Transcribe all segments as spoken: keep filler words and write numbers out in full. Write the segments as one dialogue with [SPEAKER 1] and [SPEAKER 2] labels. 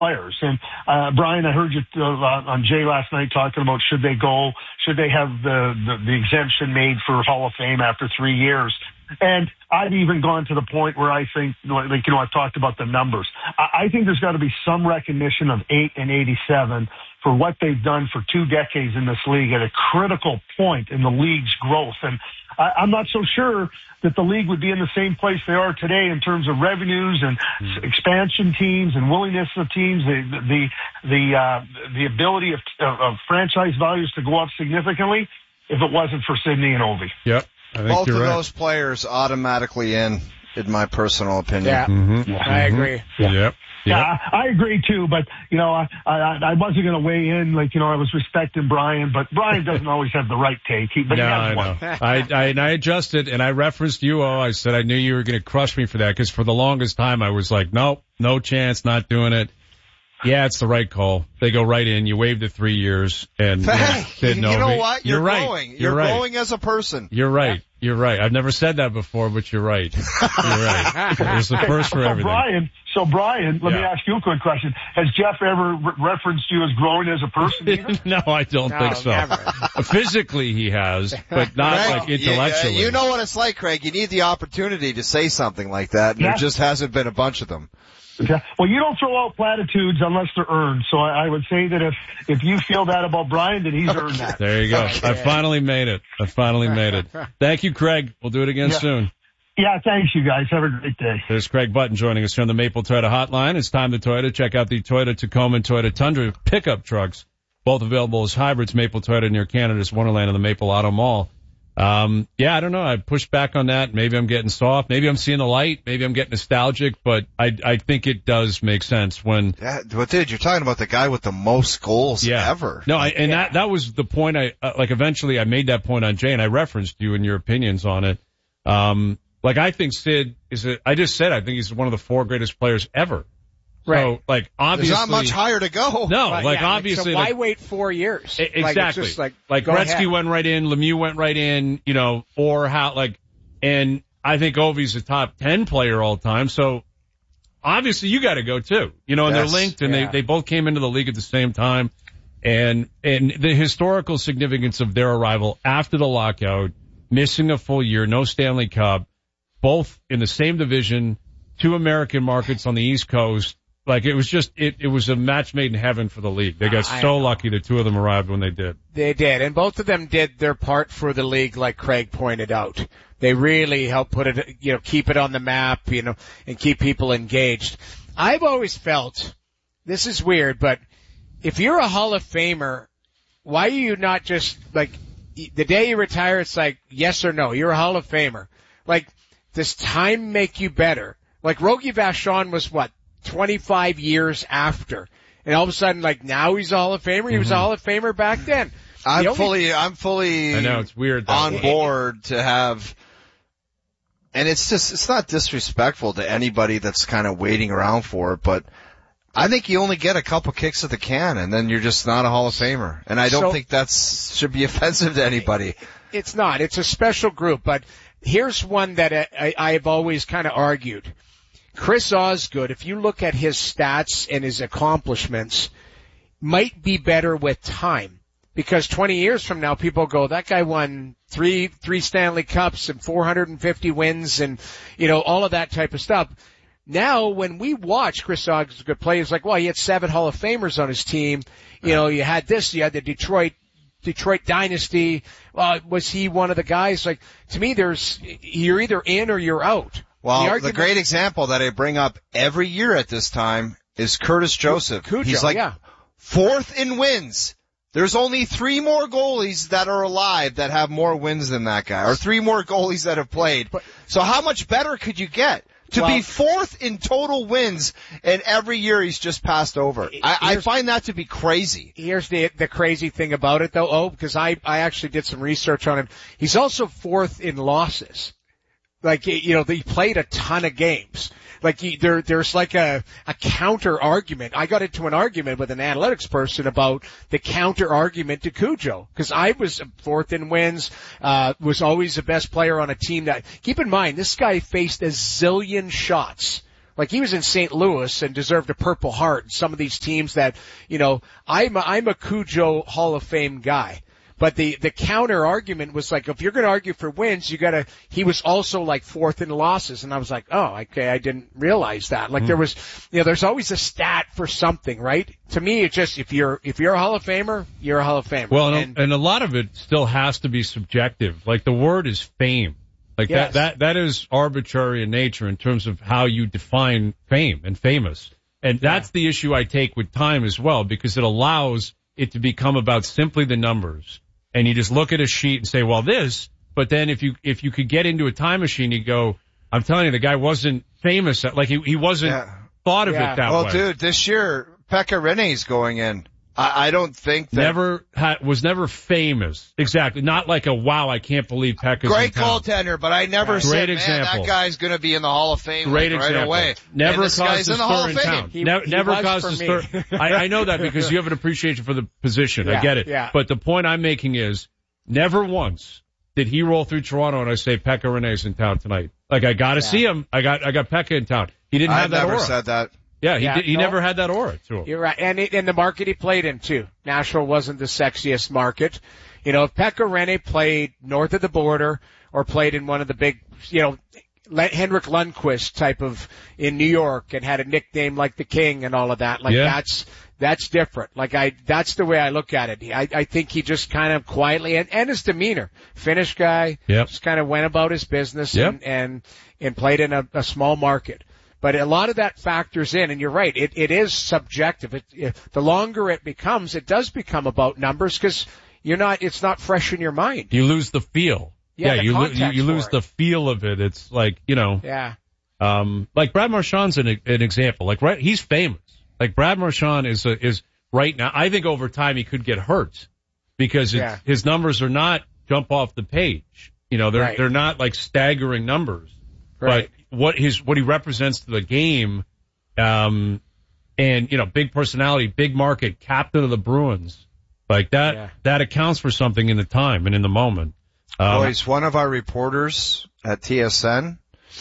[SPEAKER 1] players. And uh, Brian, I heard you uh, on Jay last night talking about should they go, should they have the, the, the exemption made for Hall of Fame after three years. And I've even gone to the point where I think, like, you know, I've talked about the numbers. I, I think there's got to be some recognition of eight and eighty-seven for what they've done for two decades in this league at a critical point in the league's growth. And I, I'm not so sure that the league would be in the same place they are today in terms of revenues and mm. expansion teams and willingness of teams, the the the uh, the ability of, of, of franchise values to go up significantly if it wasn't for Sidney and Ovi.
[SPEAKER 2] Yep. I think
[SPEAKER 3] Both
[SPEAKER 2] you're
[SPEAKER 3] of
[SPEAKER 2] right.
[SPEAKER 3] those players automatically in, in my personal opinion.
[SPEAKER 4] Yeah,
[SPEAKER 2] mm-hmm.
[SPEAKER 4] I agree.
[SPEAKER 2] Yeah. Yep.
[SPEAKER 1] Yeah,
[SPEAKER 2] Yep.
[SPEAKER 1] I, I agree too, but, you know, I, I, I wasn't going to weigh in, like, you know, I was respecting Brian, but Brian doesn't always have the right take. He, but
[SPEAKER 2] no,
[SPEAKER 1] he has
[SPEAKER 2] I
[SPEAKER 1] one.
[SPEAKER 2] know. I, I, and I adjusted, and I referenced you. Oh, I said I knew you were going to crush me for that, because for the longest time I was like, nope, no chance, not doing it. Yeah, it's the right call. They go right in. You waive the three years, and
[SPEAKER 3] Hey,
[SPEAKER 2] you know,
[SPEAKER 3] you know what? You're,
[SPEAKER 2] You're right.
[SPEAKER 3] growing. You're,
[SPEAKER 2] You're right.
[SPEAKER 3] growing as a person.
[SPEAKER 2] You're right. You're right. I've never said that before, but you're right. You're right. It's the first for
[SPEAKER 1] so
[SPEAKER 2] everything.
[SPEAKER 1] Brian, so Brian, let
[SPEAKER 2] Yeah.
[SPEAKER 1] me ask you a quick question. Has Jeff ever re- referenced you as growing as a person either?
[SPEAKER 2] No, I don't
[SPEAKER 4] No,
[SPEAKER 2] think so.
[SPEAKER 4] never.
[SPEAKER 2] Physically he has, but not
[SPEAKER 3] Craig,
[SPEAKER 2] like intellectually.
[SPEAKER 3] You, you know what it's like, Craig. You need the opportunity to say something like that, and
[SPEAKER 1] Yeah.
[SPEAKER 3] there just hasn't been a bunch of them.
[SPEAKER 1] Yeah. Well, you don't throw out platitudes unless they're earned. So I, I would say that if, if you feel that about Brian, then he's earned that.
[SPEAKER 2] There you go.
[SPEAKER 4] Okay.
[SPEAKER 2] I finally made it. I finally made it. Thank you, Craig. We'll do it again
[SPEAKER 1] Yeah.
[SPEAKER 2] soon.
[SPEAKER 1] Yeah, thanks you guys. Have a great day.
[SPEAKER 2] There's Craig Button joining us here on the Maple Toyota Hotline. It's time to Toyota. Check out the Toyota Tacoma and Toyota Tundra pickup trucks. Both available as hybrids. Maple Toyota near Canada's Wonderland in the Maple Auto Mall. Um, yeah, I don't know. I pushed back on that. Maybe I'm getting soft. Maybe I'm seeing the light. Maybe I'm getting nostalgic, but I, I think it does make sense when.
[SPEAKER 3] Yeah, but dude, you're talking about the guy with the most goals
[SPEAKER 2] Yeah.
[SPEAKER 3] ever.
[SPEAKER 2] No, I, and
[SPEAKER 4] Yeah.
[SPEAKER 2] that, that was the point I, uh, like eventually I made that point on Jay and I referenced you and your opinions on it. Um, like I think Sid is a, I just said I think he's one of the four greatest players ever.
[SPEAKER 4] Right.
[SPEAKER 2] So, like, obviously.
[SPEAKER 3] There's not much higher to go.
[SPEAKER 2] No,
[SPEAKER 4] But,
[SPEAKER 2] like
[SPEAKER 4] yeah,
[SPEAKER 2] obviously.
[SPEAKER 4] So why
[SPEAKER 2] like,
[SPEAKER 4] wait four years?
[SPEAKER 2] E-
[SPEAKER 4] Like, it's
[SPEAKER 2] Exactly.
[SPEAKER 4] just like,
[SPEAKER 2] like
[SPEAKER 4] go
[SPEAKER 2] Gretzky
[SPEAKER 4] ahead.
[SPEAKER 2] went right in, Lemieux went right in, you know, or how, like, and I think Ovi's a top ten player all time. So obviously you got to go too, you know, and
[SPEAKER 3] Yes.
[SPEAKER 2] they're linked and
[SPEAKER 4] Yeah.
[SPEAKER 2] they, they both came into the league at the same time. And, and the historical significance of their arrival after the lockout, missing a full year, no Stanley Cup, both in the same division, two American markets on the East Coast. Like, it was just, it, it was a match made in heaven for the league. They got
[SPEAKER 4] I
[SPEAKER 2] so
[SPEAKER 4] know.
[SPEAKER 2] lucky the two of them arrived when they did.
[SPEAKER 4] They did, and both of them did their part for the league, like Craig pointed out. They really helped put it, you know, keep it on the map, you know, and keep people engaged. I've always felt, this is weird, but if you're a Hall of Famer, why are you not just, like, the day you retire, it's like, yes or no, you're a Hall of Famer. Like, does time make you better? Like, Rogie Vachon was what, twenty-five years after. And all of a sudden, like, now he's a Hall of Famer? He was a Hall of Famer back then.
[SPEAKER 3] I'm
[SPEAKER 4] The only-
[SPEAKER 3] fully, I'm fully
[SPEAKER 2] I know, it's weird. that
[SPEAKER 3] on
[SPEAKER 2] way.
[SPEAKER 3] board to have, and it's just, it's not disrespectful to anybody that's kind of waiting around for it, but I think you only get a couple kicks at the can and then you're just not a Hall of Famer. And I don't
[SPEAKER 4] So-
[SPEAKER 3] think that's, should be offensive to anybody.
[SPEAKER 4] It's not. It's a special group, but here's one that I, I have always kind of argued. Chris Osgood, if you look at his stats and his accomplishments, might be better with time. Because twenty years from now, people go, that guy won three, three Stanley Cups and four hundred fifty wins and, you know, all of that type of stuff. Now, when we watch Chris Osgood play, it's like, well, he had seven Hall of Famers on his team. You know, you had this, you had the Detroit, Detroit dynasty. Uh, was he one of the guys? Like, to me, there's, you're either in or you're out.
[SPEAKER 3] Well, the,
[SPEAKER 4] argument-
[SPEAKER 3] great example that I bring up every year at this time is Curtis Joseph.
[SPEAKER 4] Cujo,
[SPEAKER 3] He's like
[SPEAKER 4] yeah.
[SPEAKER 3] fourth in wins. There's only three more goalies that are alive that have more wins than that guy, or three more goalies that have played.
[SPEAKER 4] But-
[SPEAKER 3] So how much better could you get? To
[SPEAKER 4] Well-
[SPEAKER 3] be fourth in total wins, and every year he's just passed over. I, I
[SPEAKER 4] Here's-
[SPEAKER 3] find that to be crazy.
[SPEAKER 4] Here's the the crazy thing about it, though. Oh, because I I actually did some research on him. He's also fourth in losses. Like, you know, he played a ton of games. Like, he, there there's like a a counter argument. I got into an argument with an analytics person about the counter argument to Cujo, because I was fourth in wins, uh, was always the best player on a team that. Keep in mind, this guy faced a zillion shots. Like he was in Saint Louis and deserved a Purple Heart. Some of these teams that, you know, I'm a, I'm a Cujo Hall of Fame guy. But the, the counter argument was like, if you're going to argue for wins, you gotta, he was also like fourth in losses. And I was like, oh, okay, I didn't realize that. Like mm. there was, you know, there's always a stat for something, right? To me, it's just, if you're, if you're a Hall of Famer, you're a Hall of Famer.
[SPEAKER 2] Well,
[SPEAKER 4] and,
[SPEAKER 2] and a lot of it still has to be subjective. Like the word is fame. Like
[SPEAKER 4] yes.
[SPEAKER 2] that, that, that is arbitrary in nature in terms of how you define fame and famous. And that's yeah. the issue I take with time as well, because it allows it to become about simply the numbers. And you just look at a sheet and say, well, this, but then if you, if you could get into a time machine, you go, I'm telling you, the guy wasn't famous. Like he, he wasn't
[SPEAKER 3] yeah.
[SPEAKER 2] thought of
[SPEAKER 4] yeah.
[SPEAKER 2] it that
[SPEAKER 3] well,
[SPEAKER 2] way.
[SPEAKER 3] Well, dude, this year, Pekka Rinne's going in. I, I don't think that.
[SPEAKER 2] Never had, was never famous. Exactly. Not like a, wow, I can't believe Pekka's
[SPEAKER 3] Great
[SPEAKER 2] in town.
[SPEAKER 3] goaltender, but I never
[SPEAKER 2] Great
[SPEAKER 3] said,
[SPEAKER 2] example.
[SPEAKER 3] man, that guy's gonna be in the Hall of Fame
[SPEAKER 2] Great
[SPEAKER 3] like,
[SPEAKER 2] example.
[SPEAKER 3] right away.
[SPEAKER 2] Never
[SPEAKER 3] and this
[SPEAKER 2] caused
[SPEAKER 3] guy's
[SPEAKER 2] a
[SPEAKER 3] in the Hall
[SPEAKER 2] stir
[SPEAKER 3] of
[SPEAKER 2] in
[SPEAKER 3] Fame.
[SPEAKER 2] town.
[SPEAKER 4] He,
[SPEAKER 2] ne-
[SPEAKER 4] he
[SPEAKER 2] never
[SPEAKER 4] was
[SPEAKER 2] caused
[SPEAKER 4] for
[SPEAKER 2] a stir.
[SPEAKER 4] me.
[SPEAKER 2] I, I know that because you have an appreciation for the position.
[SPEAKER 4] Yeah,
[SPEAKER 2] I get it.
[SPEAKER 4] yeah.
[SPEAKER 2] But the point I'm making is, never once did he roll through Toronto and I say, Pekka Rinne's in town tonight. Like, I gotta yeah. see him. I got, I got Pekka in town. He didn't have
[SPEAKER 3] I've
[SPEAKER 2] that
[SPEAKER 3] never
[SPEAKER 2] aura.
[SPEAKER 3] said that.
[SPEAKER 2] Yeah, he
[SPEAKER 4] yeah,
[SPEAKER 2] did, he
[SPEAKER 4] no.
[SPEAKER 2] never had that aura to him.
[SPEAKER 4] You're right. And it, and the market he played in too. Nashville wasn't the sexiest market. You know, if Pekka Rinne played north of the border or played in one of the big, you know, Henrik Lundqvist type of in New York and had a nickname like the King and all of that, like
[SPEAKER 2] yeah.
[SPEAKER 4] that's, that's different. Like I, that's the way I look at it. I, I think he just kind of quietly and, and his demeanor, Finnish guy,
[SPEAKER 2] yep.
[SPEAKER 4] just kind of went about his business
[SPEAKER 2] yep.
[SPEAKER 4] and, and, and played in a, a small market. But a lot of that factors in, and you're right, it, it is subjective. It, it, the longer it becomes, it does become about numbers because you're not, it's not fresh in your mind.
[SPEAKER 2] You lose the feel.
[SPEAKER 4] Yeah,
[SPEAKER 2] yeah
[SPEAKER 4] the
[SPEAKER 2] you, lo- you, you
[SPEAKER 4] for
[SPEAKER 2] lose
[SPEAKER 4] it.
[SPEAKER 2] the feel of it. It's like, you know.
[SPEAKER 4] Yeah.
[SPEAKER 2] Um, like Brad Marchand's an, an example. Like, right, he's famous. Like Brad Marchand is, a, is right now, I think over time he could get hurt because it's,
[SPEAKER 4] yeah.
[SPEAKER 2] his numbers are not jump off the page. You know, they're,
[SPEAKER 4] right.
[SPEAKER 2] they're not like staggering numbers.
[SPEAKER 4] Right.
[SPEAKER 2] But what his, what he represents to the game, um, and, you know, big personality, big market, captain of the Bruins, like that,
[SPEAKER 4] yeah.
[SPEAKER 2] that accounts for something in the time and in the moment. Um,
[SPEAKER 3] Boys, one of our reporters at T S N,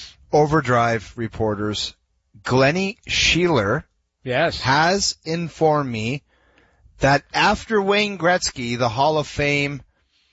[SPEAKER 3] Overdrive reporters, Glennie Sheeler,
[SPEAKER 4] yes.
[SPEAKER 3] has informed me that after Wayne Gretzky, the Hall of Fame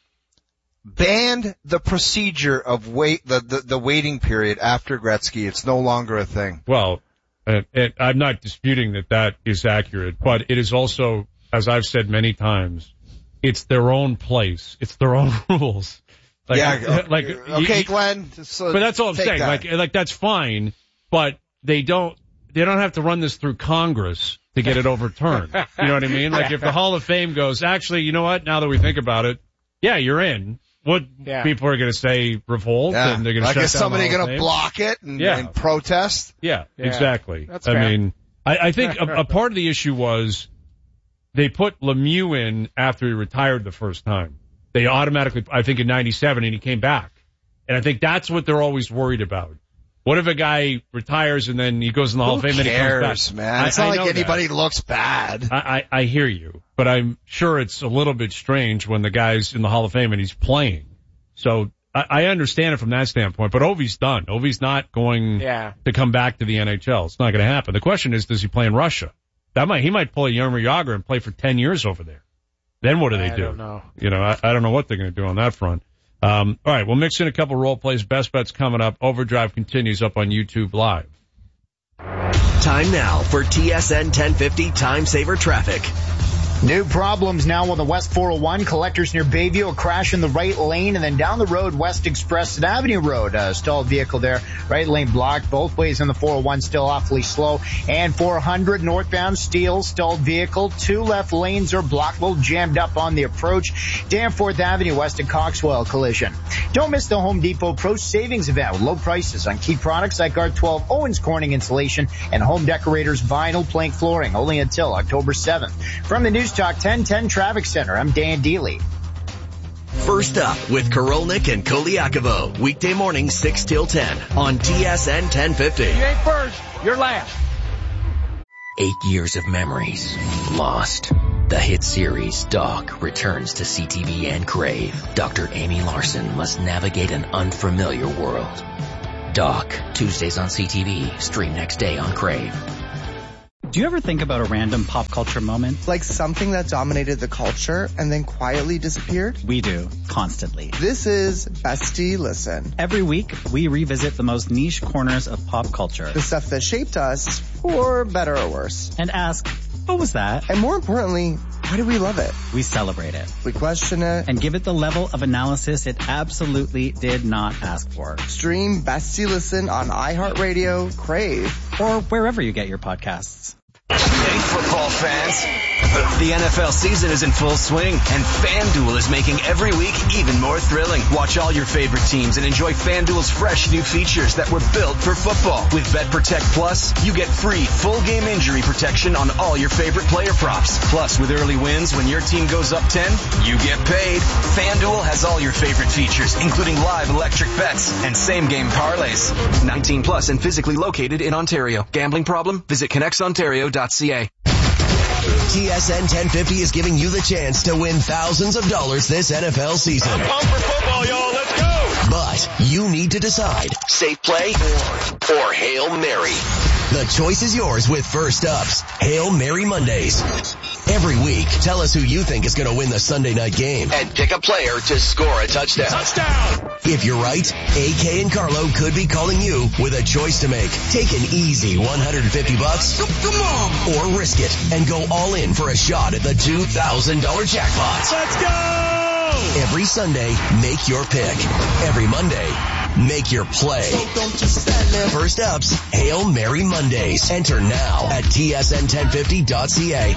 [SPEAKER 3] banned the procedure of wait the, the, the waiting period after Gretzky. It's no longer a thing.
[SPEAKER 2] Well, uh, it, I'm not disputing that that is accurate, but it is also, as I've said many times, it's their own place. It's their own rules. Like,
[SPEAKER 3] yeah.
[SPEAKER 2] like,
[SPEAKER 3] okay,
[SPEAKER 2] you,
[SPEAKER 3] Glenn. So
[SPEAKER 2] but that's all I'm saying.
[SPEAKER 3] That.
[SPEAKER 2] Like, like that's fine, but they don't, they don't have to run this through Congress to get it overturned. You know what I mean? Like if the Hall of Fame goes, actually, you know what? Now that we think about it, yeah, you're in. What
[SPEAKER 4] yeah.
[SPEAKER 2] people are going to say revolt
[SPEAKER 3] yeah.
[SPEAKER 2] and they're going to
[SPEAKER 3] like
[SPEAKER 2] shut
[SPEAKER 3] is
[SPEAKER 2] down
[SPEAKER 3] somebody
[SPEAKER 2] going
[SPEAKER 3] to block it and,
[SPEAKER 2] yeah.
[SPEAKER 3] and protest?
[SPEAKER 2] Yeah,
[SPEAKER 4] yeah.
[SPEAKER 2] exactly.
[SPEAKER 4] That's
[SPEAKER 2] I
[SPEAKER 4] fair.
[SPEAKER 2] mean, I, I think a, a part of the issue was they put Lemieux in after he retired the first time. They automatically, I think in ninety-seven, and he came back. And I think that's what they're always worried about. What if a guy retires and then he goes in the Hall
[SPEAKER 3] Who
[SPEAKER 2] of Fame and he
[SPEAKER 3] cares,
[SPEAKER 2] comes back?
[SPEAKER 3] man? It's
[SPEAKER 2] I,
[SPEAKER 3] not
[SPEAKER 2] I
[SPEAKER 3] like anybody
[SPEAKER 2] that.
[SPEAKER 3] looks bad.
[SPEAKER 2] I, I, I hear you, but I'm sure it's a little bit strange when the guy's in the Hall of Fame and he's playing. So I, I understand it from that standpoint, but Ovi's done. Ovi's not going
[SPEAKER 4] yeah.
[SPEAKER 2] to come back to the N H L. It's not going to happen. The question is, does he play in Russia? That might, he might pull a Jaromir Jagr and play for ten years over there. Then what do they
[SPEAKER 4] I
[SPEAKER 2] do?
[SPEAKER 4] don't know.
[SPEAKER 2] You know, I, I don't know what they're going to do on that front. Um, all right, we'll mix in a couple role plays. Best bets coming up. Overdrive continues up on YouTube Live.
[SPEAKER 5] Time now for T S N ten fifty Time Saver Traffic.
[SPEAKER 6] New problems now on the West four oh one. Collectors near Bayview, a crash in the right lane, and then down the road, West Express and Avenue Road, a stalled vehicle there. Right lane blocked both ways on the four oh one, still awfully slow. And four hundred northbound, Steel, stalled vehicle. Two left lanes are blocked, a little jammed up on the approach. Danforth Avenue, west of Coxwell, collision. Don't miss the Home Depot Pro Savings event with low prices on key products like R twelve, Owens Corning Insulation, and Home Decorators Vinyl Plank Flooring, only until October seventh. From the News Talk ten ten Traffic Center, I'm Dan Deely.
[SPEAKER 5] First up with Karolnik and Koliakovo, weekday morning six till ten on T S N ten fifty.
[SPEAKER 4] You ain't first, you're last.
[SPEAKER 5] Eight years of memories lost. The hit series Doc returns to C T V and Crave. Doctor Amy Larson must navigate an unfamiliar world.
[SPEAKER 7] Doc, Tuesdays on C T V, stream next day on Crave.
[SPEAKER 8] Do you ever think about a random pop culture moment?
[SPEAKER 9] Like something that dominated the culture and then quietly disappeared?
[SPEAKER 8] We do, constantly.
[SPEAKER 9] This is Bestie Listen.
[SPEAKER 8] Every week, we revisit the most niche corners of pop culture.
[SPEAKER 9] The stuff that shaped us, for better or worse.
[SPEAKER 8] And ask, what was that?
[SPEAKER 9] And more importantly, why do we love it?
[SPEAKER 8] We celebrate it.
[SPEAKER 9] We question it.
[SPEAKER 8] And give it the level of analysis it absolutely did not ask for.
[SPEAKER 9] Stream Bestie Listen on iHeartRadio, Crave,
[SPEAKER 8] or wherever you get your podcasts.
[SPEAKER 10] Hey, football fans. The N F L season is in full swing, and FanDuel is making every week even more thrilling. Watch all your favorite teams and enjoy FanDuel's fresh new features that were built for football. With BetProtect Plus, you get free full game injury protection on all your favorite player props. Plus, with early wins when your team goes up ten, you get paid. FanDuel has all your favorite features, including live electric bets and same-game parlays. nineteen plus and physically located in Ontario. Gambling problem? Visit connects ontario dot c a.
[SPEAKER 5] T S N ten fifty is giving you the chance to win thousands of dollars this N F L season.
[SPEAKER 11] I'm pumped for football, y'all. Let's go.
[SPEAKER 5] But you need to decide, safe play or, or Hail Mary. The choice is yours with First Up's Hail Mary Mondays. Every week, tell us who you think is going to win the Sunday night game and pick a player to score a touchdown.
[SPEAKER 11] Touchdown!
[SPEAKER 5] If you're right, A K and Carlo could be calling you with a choice to make. Take an easy one hundred fifty bucks, come on, or risk it and go all in for a shot at the two thousand dollars jackpot.
[SPEAKER 11] Let's go!
[SPEAKER 5] Every Sunday, make your pick. Every Monday, make your play.
[SPEAKER 9] So don't just stand there.
[SPEAKER 5] First Up's Hail Mary Mondays. Enter now at T S N ten fifty dot c a.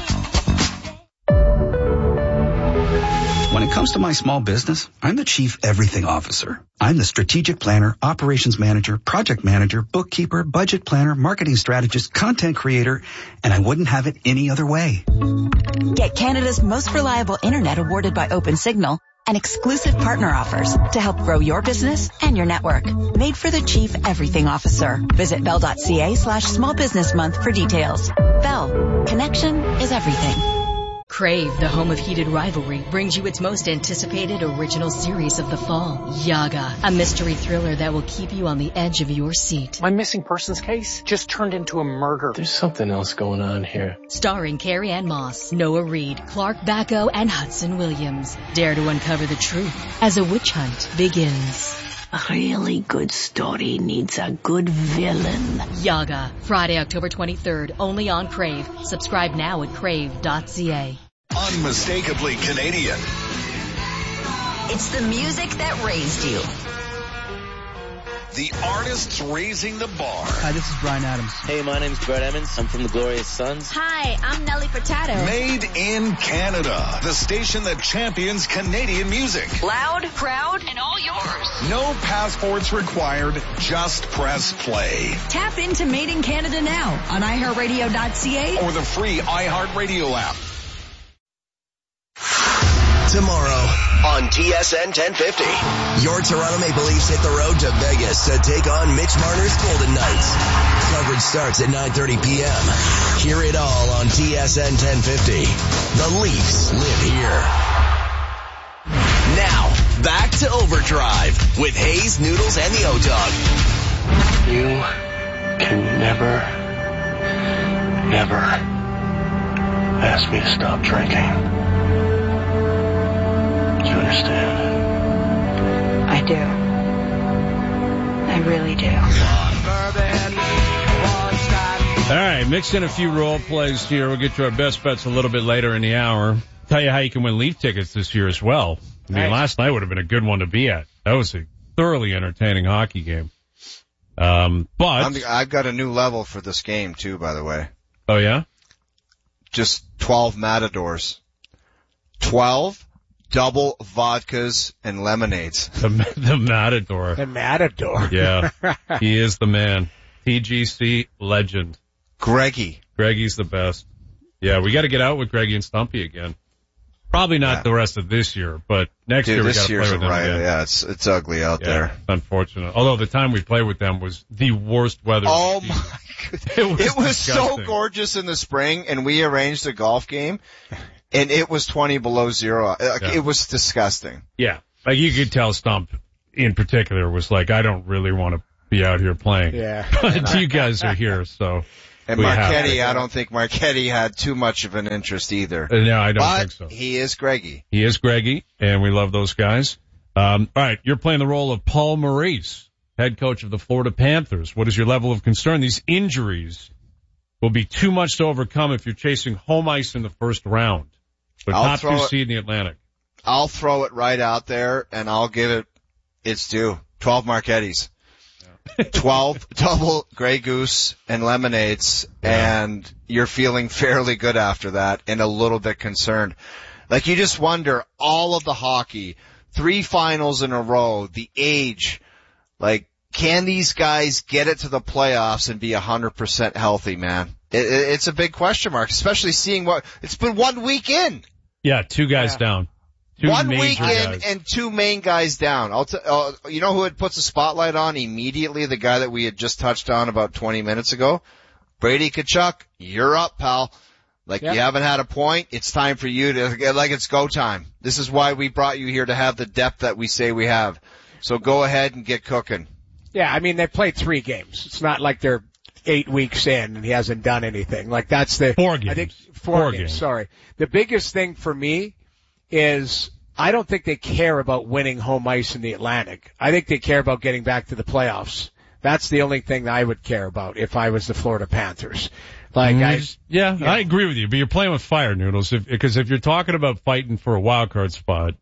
[SPEAKER 12] When it comes to my small business, I'm the Chief Everything Officer. I'm the strategic planner, operations manager, project manager, bookkeeper, budget planner, marketing strategist, content creator, and I wouldn't have it any other way.
[SPEAKER 13] Get Canada's most reliable internet awarded by OpenSignal and exclusive partner offers to help grow your business and your network. Made for the Chief Everything Officer. Visit bell.ca slash small business month for details. Bell. Connection is everything.
[SPEAKER 14] Crave, the home of heated rivalry, brings you its most anticipated original series of the fall, Yaga, a mystery thriller that will keep you on the edge of your seat.
[SPEAKER 15] My missing persons case just turned into a murder.
[SPEAKER 16] There's something else going on here.
[SPEAKER 14] Starring Carrie Ann Moss, Noah Reid, Clark Bacco, and Hudson Williams. Dare to uncover the truth as a witch hunt begins.
[SPEAKER 17] A really good story needs a good villain.
[SPEAKER 14] Yaga, Friday, October twenty-third, only on Crave. Subscribe now at crave dot c a.
[SPEAKER 11] Unmistakably Canadian.
[SPEAKER 13] It's the music that raised you.
[SPEAKER 11] The artists raising the bar.
[SPEAKER 18] Hi, this is Bryan Adams.
[SPEAKER 19] Hey, my name's Brett Emmons. I'm from the Glorious Sons.
[SPEAKER 20] Hi, I'm Nelly Furtado.
[SPEAKER 11] Made in Canada. The station that champions Canadian music.
[SPEAKER 20] Loud, proud, and all yours.
[SPEAKER 11] No passports required. Just press play.
[SPEAKER 20] Tap into Made in Canada now on i heart radio dot c a
[SPEAKER 11] or the free iHeartRadio app.
[SPEAKER 5] Tomorrow on T S N ten fifty, your Toronto Maple Leafs hit the road to Vegas to take on Mitch Marner's Golden Knights. Coverage starts at nine thirty p.m. Hear it all on T S N ten fifty. The Leafs live here. Now, back to Overdrive with Hayes, Noodles, and the O-Dog.
[SPEAKER 16] You can never, never ask me to stop drinking. Do you understand?
[SPEAKER 17] I do. I really do.
[SPEAKER 2] All right, mix in a few role plays here. We'll get to our best bets a little bit later in the hour. Tell you how you can win Leaf tickets this year as well. I mean, nice. Last night would have been a good one to be at. That was a thoroughly entertaining hockey game. Um, but
[SPEAKER 3] I'm, I've got a new level for this game too, by the way.
[SPEAKER 2] Oh yeah?
[SPEAKER 3] Just twelve Matadors. twelve double vodkas and lemonades.
[SPEAKER 2] The, the Matador.
[SPEAKER 4] The Matador.
[SPEAKER 2] Yeah. He is the man. T G C legend.
[SPEAKER 3] Greggy.
[SPEAKER 2] Greggy's the best. Yeah, we got to get out with Greggy and Stumpy again. Probably not yeah. the rest of this year, but next
[SPEAKER 3] Dude,
[SPEAKER 2] year we got to play with them
[SPEAKER 3] right.
[SPEAKER 2] again.
[SPEAKER 3] Yeah, it's it's ugly out
[SPEAKER 2] yeah,
[SPEAKER 3] there.
[SPEAKER 2] It's unfortunate. Although the time we played with them was the worst weather.
[SPEAKER 3] Oh my goodness. It was,
[SPEAKER 2] it
[SPEAKER 3] was so gorgeous in the spring, and we arranged a golf game, and it was twenty below zero. Yeah. It was disgusting.
[SPEAKER 2] Yeah. Like you could tell Stump in particular was like, I don't really want to be out here playing.
[SPEAKER 4] Yeah.
[SPEAKER 2] But you guys are here, so.
[SPEAKER 3] And
[SPEAKER 2] we have
[SPEAKER 3] Marchetti,
[SPEAKER 2] to.
[SPEAKER 3] I don't think Marchetti had too much of an interest either.
[SPEAKER 2] Uh, No, I don't
[SPEAKER 3] but
[SPEAKER 2] think so.
[SPEAKER 3] he is Greggy.
[SPEAKER 2] He is Greggy, and we love those guys. Um, all right, you're playing the role of Paul Maurice, head coach of the Florida Panthers. What is your level of concern? These injuries will be too much to overcome if you're chasing home ice in the first round. But
[SPEAKER 3] I'll
[SPEAKER 2] top
[SPEAKER 3] throw
[SPEAKER 2] two
[SPEAKER 3] it-
[SPEAKER 2] seed in the Atlantic.
[SPEAKER 3] I'll throw it right out there, and I'll give it its due. twelve Marchettis. twelve double Grey Goose and lemonades, and you're feeling fairly good after that and a little bit concerned. Like, you just wonder, all of the hockey, three finals in a row, the age, like, can these guys get it to the playoffs and be one hundred percent healthy, man? It, it, it's a big question mark, especially seeing what, it's been one week in.
[SPEAKER 2] Yeah, two guys
[SPEAKER 4] Yeah.
[SPEAKER 2] down. Two
[SPEAKER 3] One
[SPEAKER 2] major
[SPEAKER 3] week in
[SPEAKER 2] guys.
[SPEAKER 3] and two main guys down. I'll t- uh, you know who it puts a spotlight on immediately? The guy that we had just touched on about twenty minutes ago. Brady Tkachuk, you're up, pal. Like,
[SPEAKER 4] Yep.
[SPEAKER 3] you haven't had a point. It's time for you to get, like, it's go time. This is why we brought you here, to have the depth that we say we have. So go ahead and get cooking.
[SPEAKER 4] Yeah, I mean, they played three games. It's not like they're eight weeks in and he hasn't done anything. Like, that's the...
[SPEAKER 2] Four games.
[SPEAKER 4] I think four,
[SPEAKER 2] Four
[SPEAKER 4] games,
[SPEAKER 2] games.
[SPEAKER 4] sorry. The biggest thing for me is I don't think they care about winning home ice in the Atlantic. I think they care about getting back to the playoffs. That's the only thing that I would care about if I was the Florida Panthers. Like,
[SPEAKER 2] Mm,
[SPEAKER 4] I...
[SPEAKER 2] yeah,
[SPEAKER 4] yeah.
[SPEAKER 2] I agree with you, but you're playing with fire, Noodles, if, because if you're talking about fighting for a wild card spot,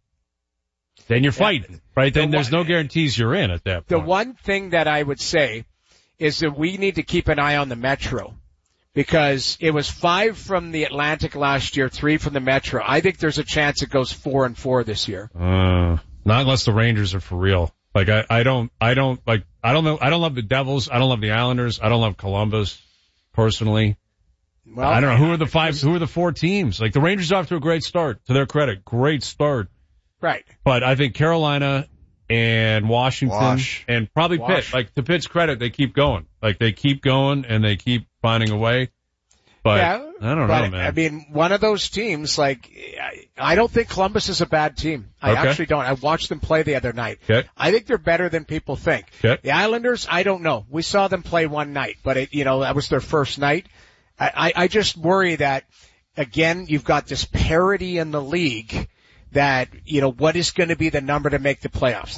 [SPEAKER 2] then you're fighting, right? Then
[SPEAKER 4] The
[SPEAKER 2] there's
[SPEAKER 4] one-
[SPEAKER 2] no guarantees you're in at that
[SPEAKER 4] The
[SPEAKER 2] point.
[SPEAKER 4] one thing that I would say is that we need to keep an eye on the Metro, because it was five from the Atlantic last year, three from the Metro. I think there's a chance it goes four and four this year.
[SPEAKER 2] Uh, not unless the Rangers are for real. Like, I, I don't, I don't, like, I don't know, I don't love the Devils, I don't love the Islanders, I don't love Columbus, personally.
[SPEAKER 4] Well,
[SPEAKER 2] I don't know, who are the five, who are the four teams? Like, the Rangers are off to a great start, to their credit, great start.
[SPEAKER 4] Right.
[SPEAKER 2] But I think Carolina and Washington
[SPEAKER 3] Wash.
[SPEAKER 2] and probably
[SPEAKER 4] Wash.
[SPEAKER 2] Pitt, like, to Pitt's credit, they keep going. Like, they keep going and they keep finding a way. But
[SPEAKER 4] yeah,
[SPEAKER 2] I don't
[SPEAKER 4] but,
[SPEAKER 2] know, man.
[SPEAKER 4] I mean, one of those teams, like, I, I don't think Columbus is a bad team. I
[SPEAKER 2] Okay.
[SPEAKER 4] actually don't. I watched them play the other night.
[SPEAKER 2] Okay.
[SPEAKER 4] I think they're better than people think.
[SPEAKER 2] Okay.
[SPEAKER 4] The Islanders, I don't know. We saw them play one night, but it, you know, that was their first night. I, I, I just worry that, again, you've got this parity in the league that, you know, what is going to be the number to make the playoffs?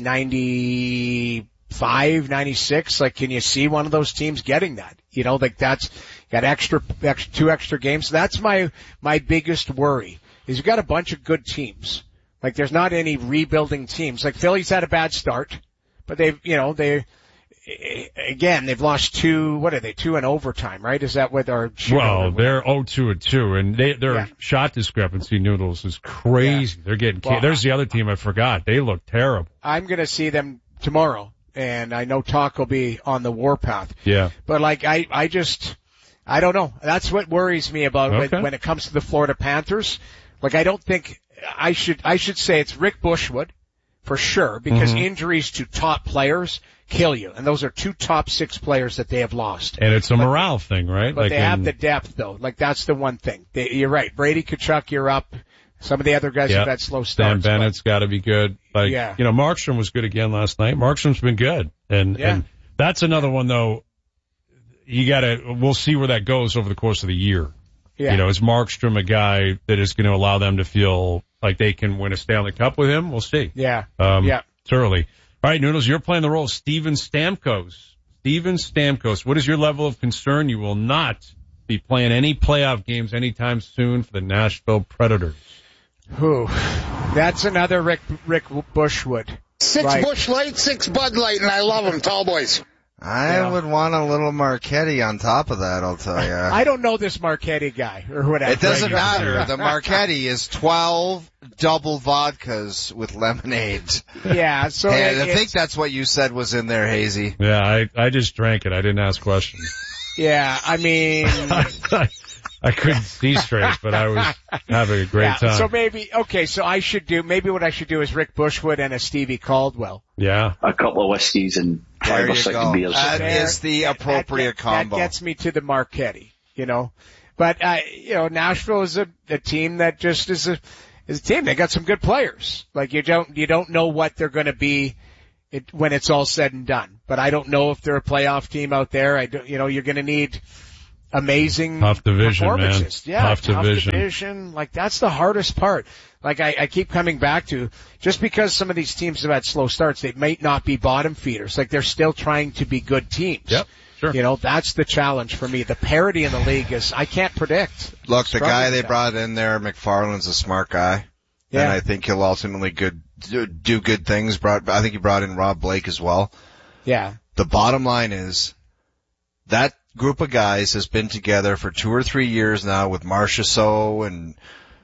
[SPEAKER 4] ninety-five, ninety-six? Like, can you see one of those teams getting that? You know, like that's got extra, extra two extra games. That's my, my biggest worry is you've got a bunch of good teams. Like, there's not any rebuilding teams. Like, Philly's had a bad start, but they've, you know, they, again, they've lost two, what are they, two in overtime, right? Is that what our,
[SPEAKER 2] Well, they're oh two and two, and they, their
[SPEAKER 4] Yeah.
[SPEAKER 2] shot discrepancy, Noodles, is crazy. They're getting,
[SPEAKER 4] Well,
[SPEAKER 2] there's the other team I forgot. They look terrible.
[SPEAKER 4] I'm going to see them tomorrow, and I know Talk will be on the warpath.
[SPEAKER 2] Yeah.
[SPEAKER 4] But like, I, I just, I don't know. That's what worries me about
[SPEAKER 2] Okay.
[SPEAKER 4] when, when it comes to the Florida Panthers. Like, I don't think I should, I should say it's Rick Bushwood for sure, because
[SPEAKER 2] Mhm.
[SPEAKER 4] injuries to top players kill you. And those are two top six players that they have lost.
[SPEAKER 2] And it's a morale thing, right?
[SPEAKER 4] But
[SPEAKER 2] like
[SPEAKER 4] they have
[SPEAKER 2] in-
[SPEAKER 4] the depth though. Like, that's the one thing. They, you're right. Brady Tkachuk, you're up. Some of the other guys
[SPEAKER 2] yeah.
[SPEAKER 4] have had slow
[SPEAKER 2] Stan
[SPEAKER 4] starts.
[SPEAKER 2] Bennett's got to be good. Like,
[SPEAKER 4] Yeah.
[SPEAKER 2] you know, Markstrom was good again last night. Markstrom's been good. And,
[SPEAKER 4] Yeah.
[SPEAKER 2] and that's another one though. You gotta, we'll see where that goes over the course of the year.
[SPEAKER 4] Yeah.
[SPEAKER 2] You know, is Markstrom a guy that is going to allow them to feel like they can win a Stanley Cup with him? We'll see.
[SPEAKER 4] Yeah.
[SPEAKER 2] Um,
[SPEAKER 4] Yeah.
[SPEAKER 2] It's early. All right, Noodles, you're playing the role of Steven Stamkos. Steven Stamkos, what is your level of concern? You will not be playing any playoff games anytime soon for the Nashville Predators.
[SPEAKER 4] Whew. That's another Rick, Rick Bushwood.
[SPEAKER 18] Six
[SPEAKER 4] Like-
[SPEAKER 18] Bush Light, six Bud Light, and I love them, tall boys.
[SPEAKER 3] I
[SPEAKER 4] Yeah.
[SPEAKER 3] would want a little Marchetti on top of that, I'll tell you.
[SPEAKER 4] I don't know this Marchetti guy or whatever.
[SPEAKER 3] It doesn't matter. The Marchetti is twelve double vodkas with lemonade.
[SPEAKER 4] Yeah, so
[SPEAKER 3] and
[SPEAKER 4] it-
[SPEAKER 3] I think
[SPEAKER 4] it's-
[SPEAKER 3] that's what you said was in there, Hazy.
[SPEAKER 2] Yeah, I, I just drank it. I didn't ask questions.
[SPEAKER 4] Yeah, I mean,
[SPEAKER 2] I couldn't see straight, but I was having a great
[SPEAKER 4] yeah,
[SPEAKER 2] time.
[SPEAKER 4] so maybe, okay, so I should do, maybe what I should do is Rick Bushwood and a Stevie Caldwell.
[SPEAKER 2] Yeah.
[SPEAKER 16] A couple of whiskeys and
[SPEAKER 3] There
[SPEAKER 16] five or
[SPEAKER 3] you
[SPEAKER 16] six
[SPEAKER 3] go.
[SPEAKER 16] beers.
[SPEAKER 3] That
[SPEAKER 4] There-
[SPEAKER 3] is the
[SPEAKER 4] that-
[SPEAKER 3] appropriate
[SPEAKER 4] that,
[SPEAKER 3] combo.
[SPEAKER 4] That gets me to the Marchetti, you know. But, uh, you know, Nashville is a, a team that just is a, is a team. They got some good players. Like, you don't, you don't know what they're going to be it, when it's all said and done. But I don't know if they're a playoff team out there. I don't, you know, you're going to need amazing
[SPEAKER 2] tough division,
[SPEAKER 4] performances.
[SPEAKER 2] man.
[SPEAKER 4] Yeah,
[SPEAKER 2] tough,
[SPEAKER 4] tough
[SPEAKER 2] division.
[SPEAKER 4] division. Like, that's the hardest part. Like, I, I keep coming back to, just because some of these teams have had slow starts, they might not be bottom feeders. Like, they're still trying to be good teams.
[SPEAKER 2] Yep, sure.
[SPEAKER 4] You know, that's the challenge for me. The parity in the league is, I can't predict.
[SPEAKER 3] Look, the guy they
[SPEAKER 4] that.
[SPEAKER 3] brought in there, McFarland's a smart guy.
[SPEAKER 4] Yeah.
[SPEAKER 3] And I think he'll ultimately good, do good things. Brought, I think he brought in Rob Blake as well.
[SPEAKER 4] Yeah.
[SPEAKER 3] The bottom line is, that group of guys has been together for two or three years now with Marchessault and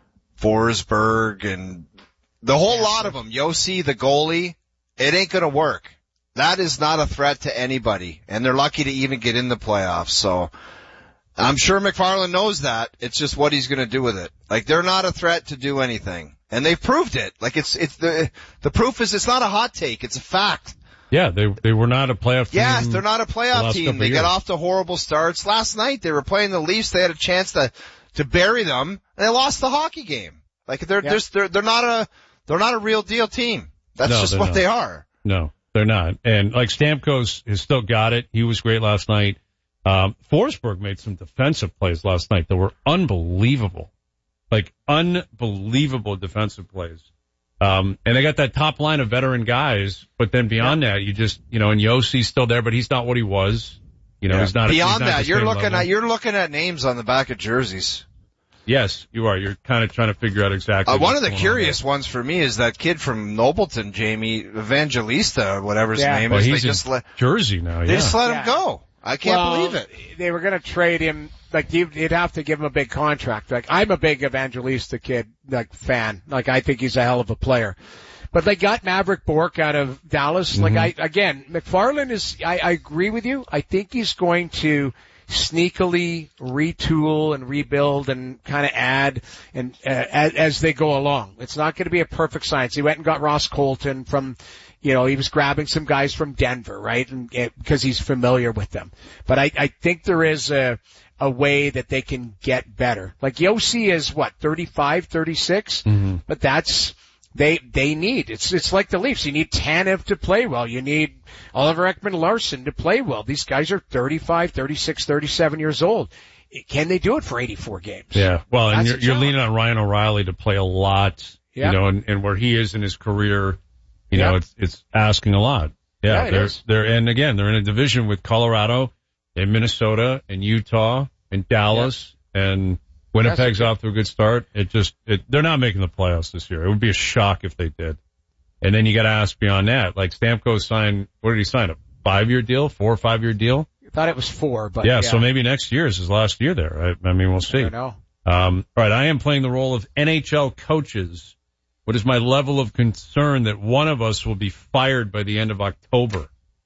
[SPEAKER 3] Forsberg and the whole yeah. lot of them. Yossi, the goalie, it ain't gonna work. That is not a threat to anybody, and they're lucky to even get in the playoffs. So I'm sure McFarland knows that. It's just what he's gonna do with it. Like, they're not a threat to do anything, and they've proved it. Like, it's it's the the proof is it's not a hot take. It's a fact.
[SPEAKER 2] Yeah, they they were not a playoff team.
[SPEAKER 3] Yes, they're not a playoff
[SPEAKER 2] the
[SPEAKER 3] team. They got off to horrible starts. Last night they were playing the Leafs. They had a chance to to bury them, and they lost the hockey game. Like, they're
[SPEAKER 4] yeah.
[SPEAKER 3] just they're they're not a they're not a real deal team. That's
[SPEAKER 2] no,
[SPEAKER 3] just what
[SPEAKER 2] not.
[SPEAKER 3] they are.
[SPEAKER 2] No, they're not. And like, Stamkos has still got it. He was great last night. Um, Forsberg made some defensive plays last night that were unbelievable. Like, unbelievable defensive plays. Um, and they got that top line of veteran guys, but then beyond yeah. that, you just, you know, and Yossi's still there, but he's not what he was. You know,
[SPEAKER 3] yeah.
[SPEAKER 2] he's not.
[SPEAKER 3] Beyond
[SPEAKER 2] he's not
[SPEAKER 3] that, you're looking
[SPEAKER 2] level.
[SPEAKER 3] at you're looking at names on the back of jerseys.
[SPEAKER 2] Yes, you are. You're kind of trying to figure out exactly.
[SPEAKER 3] Uh, one of the curious on ones for me is that kid from Nobleton, Jamie Evangelista, or whatever his
[SPEAKER 4] yeah.
[SPEAKER 3] name
[SPEAKER 2] well,
[SPEAKER 3] is.
[SPEAKER 2] He's
[SPEAKER 3] they just let
[SPEAKER 2] Jersey now. Yeah.
[SPEAKER 3] They just let
[SPEAKER 4] yeah.
[SPEAKER 3] him go. I can't
[SPEAKER 4] well,
[SPEAKER 3] believe it.
[SPEAKER 4] They were going to trade him. Like, you'd, you'd have to give him a big contract. Like, I'm a big Evangelista kid, like, fan. Like, I think he's a hell of a player. But they got Maverick Bourque out of Dallas.
[SPEAKER 2] Mm-hmm.
[SPEAKER 4] Like, I, again, McFarland is, I, I agree with you. I think he's going to sneakily retool and rebuild and kind of add and, uh, as, as they go along. It's not going to be a perfect science. He went and got Ross Colton from, you know, he was grabbing some guys from Denver, right? And, uh, because he's familiar with them. But I, I think there is a, a way that they can get better. Like, Yossi is what, thirty-five, thirty-six?
[SPEAKER 2] Mm-hmm.
[SPEAKER 4] But that's, They, they need, it's, it's like the Leafs. You need Tanev to play well. You need Oliver Ekman-Larsson to play well. These guys are thirty-five, thirty-six, thirty-seven years old. Can they do it for eighty-four games?
[SPEAKER 2] Yeah. Well, and
[SPEAKER 4] That's
[SPEAKER 2] you're,
[SPEAKER 4] a
[SPEAKER 2] you're
[SPEAKER 4] challenge.
[SPEAKER 2] leaning on Ryan O'Reilly to play a lot,
[SPEAKER 4] Yeah.
[SPEAKER 2] you know, and, and where he is in his career, you
[SPEAKER 4] Yeah.
[SPEAKER 2] know, it's, it's asking a lot. Yeah.
[SPEAKER 4] Yeah, it
[SPEAKER 2] they're,
[SPEAKER 4] is.
[SPEAKER 2] they're, and again, they're in a division with Colorado and Minnesota and Utah and Dallas and Winnipeg's off to a good start. It just, it, they're not making the playoffs this year. It would be a shock if they did. And then you got to ask beyond that. Like, Stamkos signed, what did he sign? A five-year deal, four or five-year deal?
[SPEAKER 4] I thought it was four, but
[SPEAKER 2] yeah,
[SPEAKER 4] yeah.
[SPEAKER 2] So maybe next year is his last year there. I, I mean, we'll see.
[SPEAKER 4] I don't know.
[SPEAKER 2] Um, all right, I am playing the role of N H L coaches. What is my level of concern that one of us will be fired by the end of October?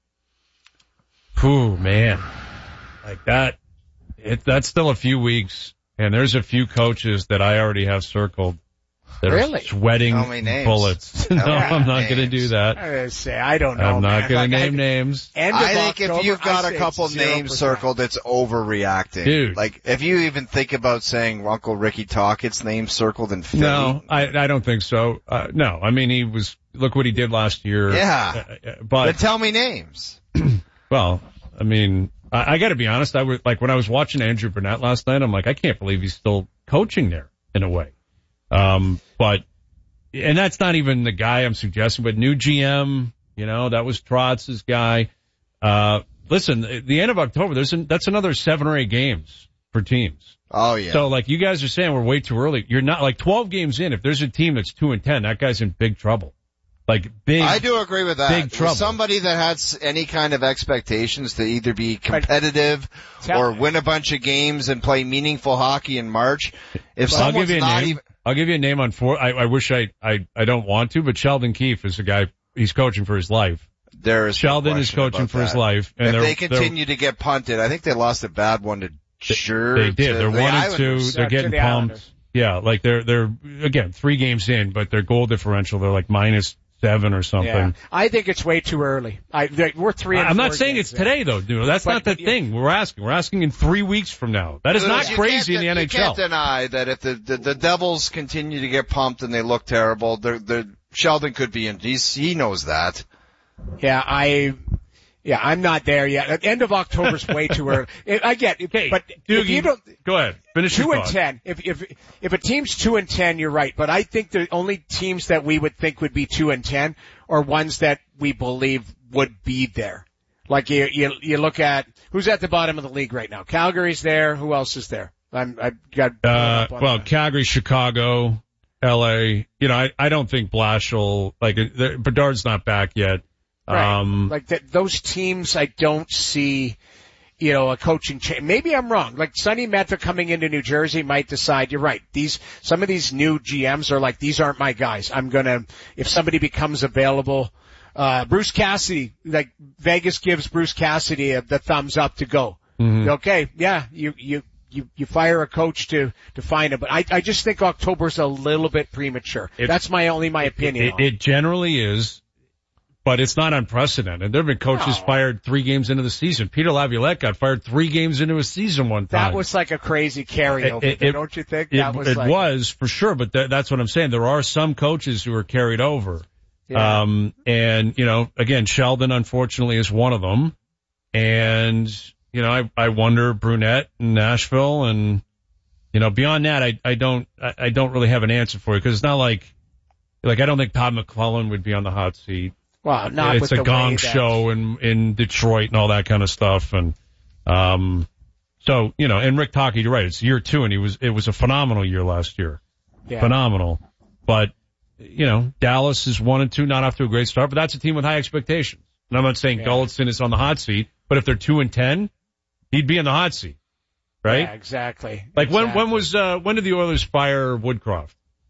[SPEAKER 2] Whew, man, like that. It, that's still a few weeks. And there's a few coaches that I already have circled that
[SPEAKER 4] really?
[SPEAKER 2] are sweating bullets. No, I'm not going to do that.
[SPEAKER 4] I say I don't know.
[SPEAKER 2] I'm not going
[SPEAKER 4] like
[SPEAKER 2] to name
[SPEAKER 4] I,
[SPEAKER 2] names.
[SPEAKER 4] End of
[SPEAKER 3] I think
[SPEAKER 4] October,
[SPEAKER 3] if you've got
[SPEAKER 4] I
[SPEAKER 3] a couple
[SPEAKER 4] it's zero percent.
[SPEAKER 3] names circled, it's overreacting.
[SPEAKER 2] Dude.
[SPEAKER 3] Like, if you even think about saying Uncle Ricky Tockett's name circled in Philly.
[SPEAKER 2] No, I, I don't think so. Uh, no, I mean, he was, look what he did last year.
[SPEAKER 3] Yeah.
[SPEAKER 2] Uh, uh, but,
[SPEAKER 3] Then tell me names.
[SPEAKER 2] well, I mean, I, I got to be honest. I was like, when I was watching Andrew Burnett last night, I'm like, I can't believe he's still coaching there in a way. Um, but, and that's not even the guy I'm suggesting, but new G M, you know, that was Trotz's guy. Uh, listen, at the end of October, there's an, that's another seven or eight games for teams.
[SPEAKER 3] Oh yeah.
[SPEAKER 2] So like you guys are saying we're way too early. You're not, like twelve games in. If there's a team that's two and ten, that guy's in big trouble. Like big.
[SPEAKER 3] I do agree with that.
[SPEAKER 2] Big trouble.
[SPEAKER 3] With somebody that has any kind of expectations to either be competitive
[SPEAKER 4] Tell
[SPEAKER 3] or
[SPEAKER 4] me.
[SPEAKER 3] win a bunch of games and play meaningful hockey in March, if
[SPEAKER 2] Well, I'll
[SPEAKER 3] someone's
[SPEAKER 2] give you a
[SPEAKER 3] not
[SPEAKER 2] name.
[SPEAKER 3] even,
[SPEAKER 2] I'll give you a name on four. I, I wish I, I, I don't want to, but Sheldon Keefe is a guy. He's coaching for his life.
[SPEAKER 3] there is
[SPEAKER 2] Sheldon
[SPEAKER 3] no
[SPEAKER 2] is
[SPEAKER 3] question
[SPEAKER 2] coaching
[SPEAKER 3] about
[SPEAKER 2] for his
[SPEAKER 3] that.
[SPEAKER 2] life. And
[SPEAKER 3] if
[SPEAKER 2] they're,
[SPEAKER 3] they continue to get punted, I think they lost a bad one to sure.
[SPEAKER 2] They did.
[SPEAKER 3] To
[SPEAKER 2] They're
[SPEAKER 3] the
[SPEAKER 2] one and two.
[SPEAKER 3] Islanders.
[SPEAKER 2] They're
[SPEAKER 4] Uh, to
[SPEAKER 2] getting
[SPEAKER 4] the
[SPEAKER 2] pumped.
[SPEAKER 4] Islanders.
[SPEAKER 2] Yeah, like they're they're again three games in, but their goal differential they're like minus seven or something.
[SPEAKER 4] Yeah. I think it's way too early. I, we're three. And
[SPEAKER 2] I'm
[SPEAKER 4] four
[SPEAKER 2] not saying
[SPEAKER 4] games
[SPEAKER 2] it's today
[SPEAKER 4] in.
[SPEAKER 2] though, dude. That's
[SPEAKER 4] But-
[SPEAKER 2] not the
[SPEAKER 4] but-
[SPEAKER 2] thing we're asking. We're asking in three weeks from now. That is not
[SPEAKER 3] You
[SPEAKER 2] crazy in
[SPEAKER 3] can't-
[SPEAKER 2] the N H L.
[SPEAKER 3] You can't deny that if the, the, the Devils continue to get pumped and they look terrible, they're, they're, Sheldon could be in. He's, he knows that.
[SPEAKER 4] Yeah, I, yeah, I'm not there yet. End of October's way too early. I get it,
[SPEAKER 2] okay,
[SPEAKER 4] but
[SPEAKER 2] Doogie,
[SPEAKER 4] if you don't,
[SPEAKER 2] go ahead. Finish
[SPEAKER 4] two
[SPEAKER 2] your
[SPEAKER 4] and
[SPEAKER 2] thought.
[SPEAKER 4] ten. If if if a team's two and ten, you're right. But I think the only teams that we would think would be two and ten are ones that we believe would be there. Like you, you, you look at who's at the bottom of the league right now. Calgary's there. Who else is there? I'm, I've got.
[SPEAKER 2] Uh, well, that. Calgary, Chicago, L A. You know, I, I don't think Blashill, like, Bedard's not back yet.
[SPEAKER 4] Right.
[SPEAKER 2] Um,
[SPEAKER 4] like that, those teams, I don't see, you know, a coaching change. Maybe I'm wrong. Like Sonny Meta coming into New Jersey might decide, you're right. These, some of these new G Ms are like, these aren't my guys. I'm gonna, if somebody becomes available, uh, Bruce Cassidy, like Vegas gives Bruce Cassidy a, the thumbs up to go.
[SPEAKER 2] Mm-hmm.
[SPEAKER 4] Okay. Yeah. You, you, you, you fire a coach to, to find him. But I, I just think October's a little bit premature.
[SPEAKER 2] It,
[SPEAKER 4] That's my only, my opinion.
[SPEAKER 2] It, it, it generally is. But it's not unprecedented. There have been coaches
[SPEAKER 4] no.
[SPEAKER 2] fired three games into the season. Peter Laviolette got fired three games into a season one time.
[SPEAKER 4] That was like a crazy carryover,
[SPEAKER 2] it, it,
[SPEAKER 4] don't you think?
[SPEAKER 2] It,
[SPEAKER 4] that was
[SPEAKER 2] it
[SPEAKER 4] like...
[SPEAKER 2] was, for sure, but th- that's what I'm saying. There are some coaches who are carried over.
[SPEAKER 4] Yeah.
[SPEAKER 2] Um, and, you know, again, Sheldon, unfortunately, is one of them. And, you know, I, I wonder Brunette in Nashville. And, you know, beyond that, I, I don't, I, I don't really have an answer for you because it's not like, like, I don't think Todd McClellan would be on the hot seat.
[SPEAKER 4] Well, not
[SPEAKER 2] it's
[SPEAKER 4] with
[SPEAKER 2] a
[SPEAKER 4] the
[SPEAKER 2] gong
[SPEAKER 4] way that...
[SPEAKER 2] show in in Detroit and all that kind of stuff, and um, so you know, and Rick Tocchet, you're right. It's year two, and he was it was a phenomenal year last year,
[SPEAKER 4] yeah.
[SPEAKER 2] phenomenal. But you know, Dallas is one and two, not off to a great start, but that's a team with high expectations. And I'm not saying
[SPEAKER 4] yeah.
[SPEAKER 2] Gulletson is on the hot seat, but if they're two and ten, he'd be in the hot seat, right?
[SPEAKER 4] Yeah, exactly.
[SPEAKER 2] Like
[SPEAKER 4] exactly.
[SPEAKER 2] when when was uh, when did the Oilers fire Woodcroft?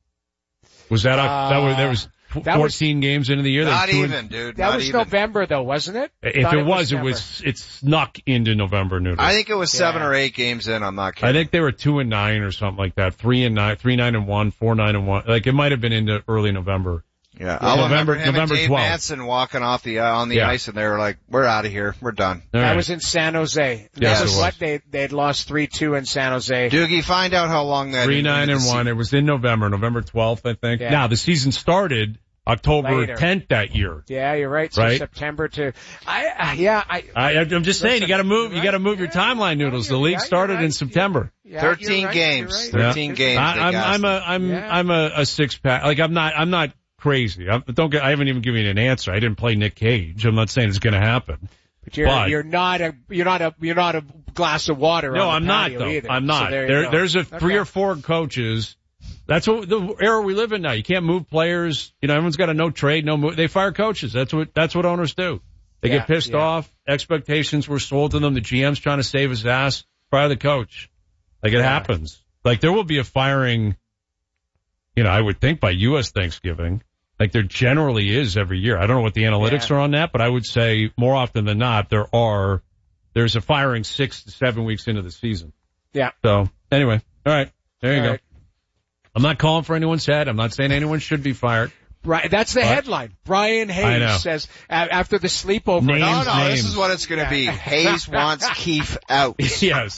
[SPEAKER 2] Was that
[SPEAKER 4] uh,
[SPEAKER 2] that was there was.
[SPEAKER 4] That
[SPEAKER 2] fourteen
[SPEAKER 4] was,
[SPEAKER 2] games into the year.
[SPEAKER 3] Not even,
[SPEAKER 2] and,
[SPEAKER 3] dude.
[SPEAKER 4] That
[SPEAKER 3] not
[SPEAKER 4] was
[SPEAKER 3] even.
[SPEAKER 4] November, though, wasn't it?
[SPEAKER 2] If it,
[SPEAKER 4] it
[SPEAKER 2] was,
[SPEAKER 4] was
[SPEAKER 2] it was it snuck into November. Noodle.
[SPEAKER 3] I think it was seven
[SPEAKER 4] yeah.
[SPEAKER 3] or eight games in. I'm not kidding.
[SPEAKER 2] I think they were two and nine or something like that. Three and nine, three nine and one, four nine and one. Like it might have been into early November.
[SPEAKER 3] Yeah,
[SPEAKER 2] yeah.
[SPEAKER 3] I
[SPEAKER 2] November,
[SPEAKER 3] remember him
[SPEAKER 2] November
[SPEAKER 3] and Dave
[SPEAKER 2] twelfth.
[SPEAKER 3] Manson walking off the uh, on the
[SPEAKER 2] yeah.
[SPEAKER 3] ice, and they were like, "We're out of here. We're done."
[SPEAKER 2] All
[SPEAKER 4] that
[SPEAKER 2] right.
[SPEAKER 4] was in San Jose. That
[SPEAKER 2] yes,
[SPEAKER 4] was,
[SPEAKER 2] was
[SPEAKER 4] what they they had lost three two in San Jose.
[SPEAKER 3] Doogie, find out how long that
[SPEAKER 2] three nine and
[SPEAKER 3] season.
[SPEAKER 2] one. It was in November, November twelfth, I think.
[SPEAKER 4] Yeah.
[SPEAKER 2] Now the season started October
[SPEAKER 4] Later.
[SPEAKER 2] tenth that year.
[SPEAKER 4] Yeah, you're right. So
[SPEAKER 2] right?
[SPEAKER 4] September to, I, uh, yeah, I,
[SPEAKER 2] I, I'm just saying, you gotta move,
[SPEAKER 4] right.
[SPEAKER 2] you gotta move your timeline, Noodles. The league
[SPEAKER 4] yeah,
[SPEAKER 2] started
[SPEAKER 4] right.
[SPEAKER 2] in September.
[SPEAKER 4] Yeah,
[SPEAKER 3] Thirteen
[SPEAKER 4] right.
[SPEAKER 3] games.
[SPEAKER 4] Right.
[SPEAKER 3] Thirteen
[SPEAKER 2] Yeah.
[SPEAKER 3] games.
[SPEAKER 2] I, I'm, I'm a, I'm,
[SPEAKER 4] Yeah.
[SPEAKER 2] I'm a, a six pack. Like I'm not, I'm not crazy. I, don't get, I haven't even given you an answer. I didn't play Nick Cage. I'm not saying it's gonna happen.
[SPEAKER 4] But you're,
[SPEAKER 2] but,
[SPEAKER 4] you're not a, you're not a, you're not a glass of water.
[SPEAKER 2] No,
[SPEAKER 4] on
[SPEAKER 2] I'm
[SPEAKER 4] the
[SPEAKER 2] not
[SPEAKER 4] patio
[SPEAKER 2] though.
[SPEAKER 4] Either.
[SPEAKER 2] I'm not.
[SPEAKER 4] So there,
[SPEAKER 2] there there's a
[SPEAKER 4] okay.
[SPEAKER 2] three or four coaches. That's what the era we live in now. You can't move players. You know, everyone's got a no trade, no move. They fire coaches. That's what that's what owners do. They
[SPEAKER 4] Yeah,
[SPEAKER 2] get pissed
[SPEAKER 4] yeah.
[SPEAKER 2] off. Expectations were sold to them. The G M's trying to save his ass. Fire the coach. Like it
[SPEAKER 4] Yeah.
[SPEAKER 2] happens. Like there will be a firing. You know, I would think by U S Thanksgiving. Like there generally is every year. I don't know what the analytics
[SPEAKER 4] Yeah.
[SPEAKER 2] are on that, but I would say more often than not there are. There's a firing six to seven weeks into the season.
[SPEAKER 4] Yeah.
[SPEAKER 2] So anyway, all right, there you
[SPEAKER 4] All
[SPEAKER 2] go.
[SPEAKER 4] right.
[SPEAKER 2] I'm not calling for anyone's head. I'm not saying anyone should be fired.
[SPEAKER 4] Right, that's the
[SPEAKER 2] But-
[SPEAKER 4] headline. Brian
[SPEAKER 2] I know.
[SPEAKER 4] Hayes says a- after the sleepover.
[SPEAKER 2] Names,
[SPEAKER 3] No, no,
[SPEAKER 2] names.
[SPEAKER 3] this is what it's going to be. Hayes wants Keefe out.
[SPEAKER 2] Yes.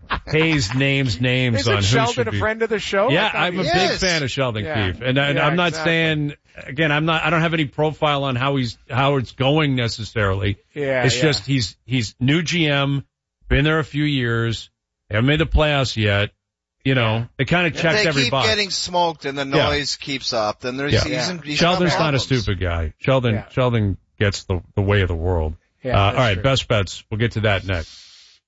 [SPEAKER 2] Hayes names names
[SPEAKER 4] Isn't
[SPEAKER 2] on who
[SPEAKER 4] Sheldon
[SPEAKER 2] should
[SPEAKER 4] a
[SPEAKER 2] be.
[SPEAKER 4] friend of the show?
[SPEAKER 2] Yeah,
[SPEAKER 4] I thought
[SPEAKER 2] I'm
[SPEAKER 4] he
[SPEAKER 2] a
[SPEAKER 4] was.
[SPEAKER 2] big
[SPEAKER 3] is.
[SPEAKER 2] fan of Sheldon
[SPEAKER 4] Yeah.
[SPEAKER 2] Keefe, and, and
[SPEAKER 4] Yeah,
[SPEAKER 2] I'm not
[SPEAKER 4] exactly.
[SPEAKER 2] saying again. I'm not. I don't have any profile on how he's how it's going necessarily.
[SPEAKER 4] Yeah,
[SPEAKER 2] it's
[SPEAKER 4] yeah.
[SPEAKER 2] just he's he's new G M, been there a few years, haven't made the playoffs yet. You know, it kind of
[SPEAKER 3] If
[SPEAKER 2] checks
[SPEAKER 3] they
[SPEAKER 2] every
[SPEAKER 3] keep
[SPEAKER 2] box.
[SPEAKER 3] getting smoked and the
[SPEAKER 2] Yeah.
[SPEAKER 3] noise keeps up, then there's
[SPEAKER 2] Yeah.
[SPEAKER 3] he's,
[SPEAKER 4] Yeah.
[SPEAKER 3] in- he's
[SPEAKER 2] Sheldon's
[SPEAKER 3] got
[SPEAKER 2] not a
[SPEAKER 3] problems.
[SPEAKER 2] stupid guy. Sheldon
[SPEAKER 4] Yeah.
[SPEAKER 2] Sheldon gets the the way of the world.
[SPEAKER 4] Yeah,
[SPEAKER 2] uh, all
[SPEAKER 4] that's
[SPEAKER 2] right,
[SPEAKER 4] true.
[SPEAKER 2] best bets. We'll get to that next.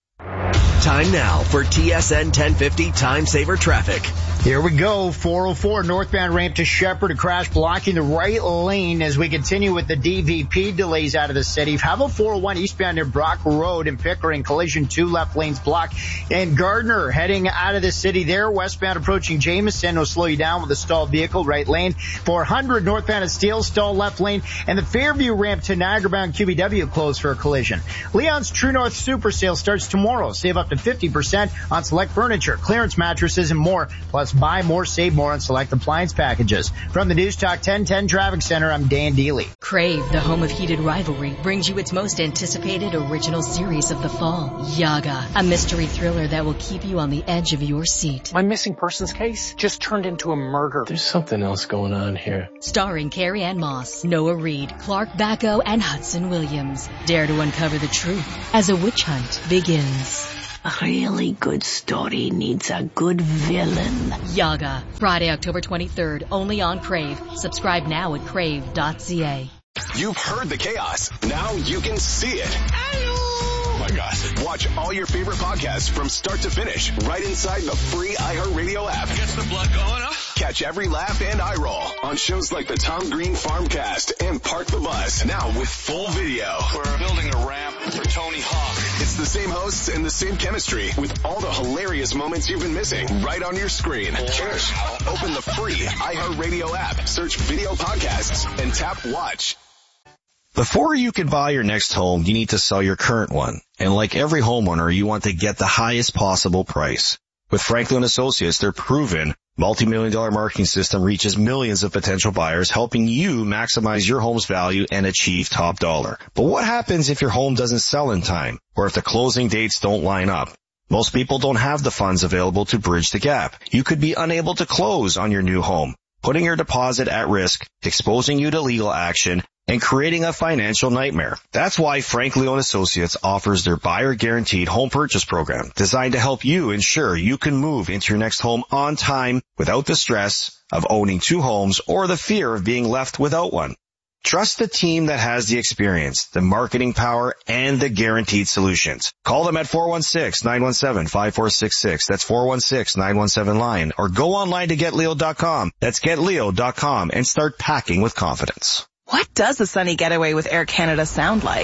[SPEAKER 5] Time now for T S N ten fifty Time Saver Traffic.
[SPEAKER 6] Here we go. four oh four northbound ramp to Shepherd. A crash blocking the right lane as we continue with the D V P delays out of the city. Have a four oh one eastbound near Brock Road in Pickering. Collision two left lanes blocked. And Gardner heading out of the city there. Westbound approaching Jameson will slow you down with a stalled vehicle. Right lane. four hundred northbound at Steele. Stall left lane. And the Fairview ramp to Niagara bound Q B W closed for a collision. Leon's True North Super Sale starts tomorrow. Save save up to fifty percent on select furniture, clearance mattresses, and more. Plus, buy more, save more on select appliance packages. From the News Talk ten ten Traffic Center, I'm Dan Deely.
[SPEAKER 14] Crave, the home of heated rivalry, brings you its most anticipated original series of the fall, Yaga, a mystery thriller that will keep you on the edge of your seat.
[SPEAKER 15] My missing persons case just turned into a murder.
[SPEAKER 16] There's something else going on here.
[SPEAKER 14] Starring Carrie Ann Moss, Noah Reid, Clark Bacco, and Hudson Williams. Dare to uncover the truth as a witch hunt begins.
[SPEAKER 17] A really good story needs a good villain.
[SPEAKER 14] Yaga, Friday, October twenty-third, only on Crave. Subscribe now at crave dot c a.
[SPEAKER 11] You've heard the chaos. Now you can see it. Oh my gosh. Watch all your favorite podcasts from start to finish right inside the free iHeartRadio app.
[SPEAKER 21] Gets the blood going, huh?
[SPEAKER 11] Catch every laugh and eye roll on shows like the Tom Green Farmcast and Park the Bus. Now with full video.
[SPEAKER 21] We're building a ramp for Tony Hawk.
[SPEAKER 11] It's the same hosts and the same chemistry with all the hilarious moments you've been missing right on your screen. Cheers. Open the free iHeartRadio app, search video podcasts, and tap watch.
[SPEAKER 22] Before you can buy your next home, you need to sell your current one. And like every homeowner, you want to get the highest possible price. With Franklin Associates, their proven multi-million dollar marketing system reaches millions of potential buyers, helping you maximize your home's value and achieve top dollar. But what happens if your home doesn't sell in time, or if the closing dates don't line up? Most people don't have the funds available to bridge the gap. You could be unable to close on your new home, putting your deposit at risk, exposing you to legal action, and creating a financial nightmare. That's why Frank Leone Associates offers their buyer guaranteed home purchase program, designed to help you ensure you can move into your next home on time without the stress of owning two homes or the fear of being left without one. Trust the team that has the experience, the marketing power, and the guaranteed solutions. Call them at four one six, nine one seven, five four six six. That's four one six, nine one seven, LION. Or go online to get leo dot com. That's get leo dot com and start packing with confidence.
[SPEAKER 23] What does a sunny getaway with Air Canada sound like?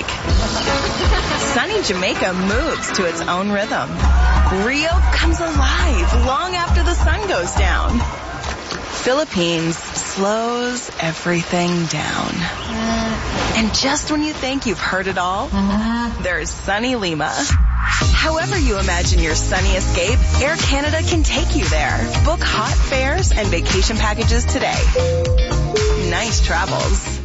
[SPEAKER 23] Sunny Jamaica moves to its own rhythm. Rio comes alive long after the sun goes down. Philippines slows everything down. And just when you think you've heard it all, there's sunny Lima. However you imagine your sunny escape, Air Canada can take you there. Book hot fares and vacation packages today. Nice travels.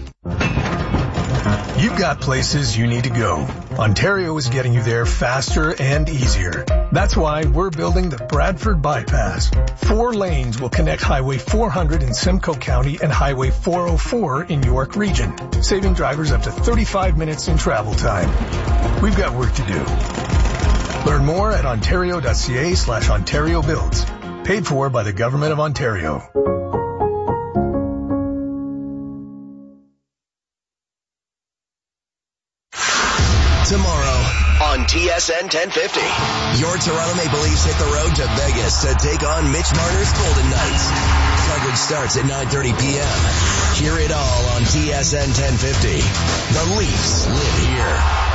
[SPEAKER 24] You've got places you need to go. Ontario is getting you there faster and easier. That's why we're building the Bradford Bypass. Four lanes will connect Highway four hundred in Simcoe County and Highway four oh four in York Region, saving drivers up to thirty-five minutes in travel time. We've got work to do. Learn more at ontario.ca slash Ontario Builds. Paid for by the Government of Ontario.
[SPEAKER 5] Tomorrow on T S N ten fifty, your Toronto Maple Leafs hit the road to Vegas to take on Mitch Marner's Golden Knights. Coverage starts at nine thirty p.m. Hear it all on T S N ten fifty. The Leafs live here.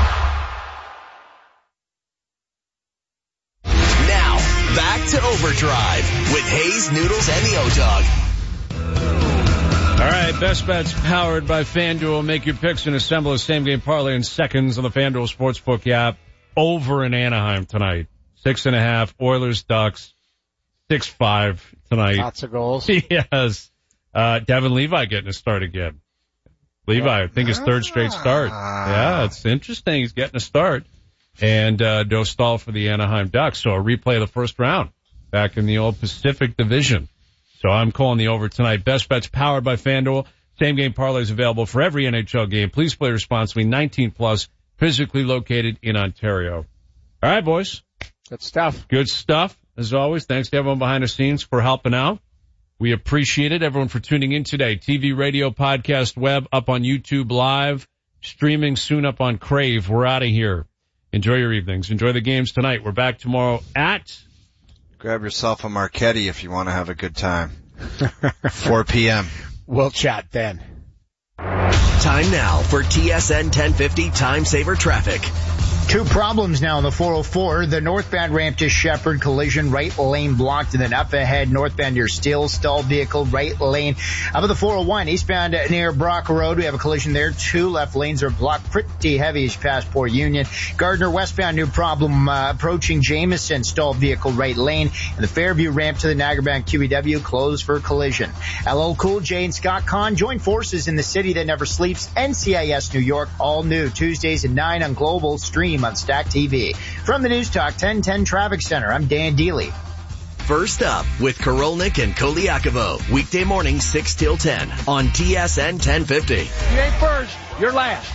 [SPEAKER 5] Now, back to Overdrive with Hayes, Noodles, and the O-Dog.
[SPEAKER 2] All right, Best Bets powered by FanDuel. Make your picks and assemble a same-game parlay in seconds on the FanDuel Sportsbook app. Over in Anaheim tonight. Six and a half. Oilers, Ducks. Six five tonight.
[SPEAKER 4] Lots of goals.
[SPEAKER 2] Yes. Uh, Devin Levi getting a start again. Levi, I think his third straight start. Yeah, it's interesting. He's getting a start. And uh, Dostal for the Anaheim Ducks. So a replay of the first round back in the old Pacific Division. So I'm calling the over tonight. Best Bets powered by FanDuel. Same game parlays available for every N H L game. Please play responsibly. nineteen plus, physically located in Ontario. All right, boys.
[SPEAKER 4] Good stuff.
[SPEAKER 2] Good stuff. As always, thanks to everyone behind the scenes for helping out. We appreciate it. Everyone for tuning in today. T V, radio, podcast, web, up on YouTube Live, streaming soon up on Crave. We're out of here. Enjoy your evenings. Enjoy the games tonight. We're back tomorrow at...
[SPEAKER 3] Grab yourself a Marchetti if you want to have a good time. four p.m.
[SPEAKER 4] We'll chat then.
[SPEAKER 5] Time now for T S N ten fifty Time Saver Traffic.
[SPEAKER 6] Two problems now on the four oh four. The northbound ramp to Shepherd, collision, right lane blocked, and then up ahead, northbound near Steele, stalled vehicle, right lane. Up at the four oh one, eastbound near Brock Road, we have a collision there. Two left lanes are blocked pretty heavy as you pass Port Union. Gardner westbound, new problem uh, approaching Jameson, stalled vehicle, right lane. And the Fairview ramp to the Niagara Bank Q E W closed for collision. L L Cool J and Scott Conn join forces in the city that never sleeps. N C I S New York, all new Tuesdays at nine on Global, stream on Stack T V. From the News Talk ten ten Traffic Center, I'm Dan Deely.
[SPEAKER 1] First up with Korolnik and Koliakovo. Weekday morning six till ten on T S N ten fifty.
[SPEAKER 7] You ain't first, you're last.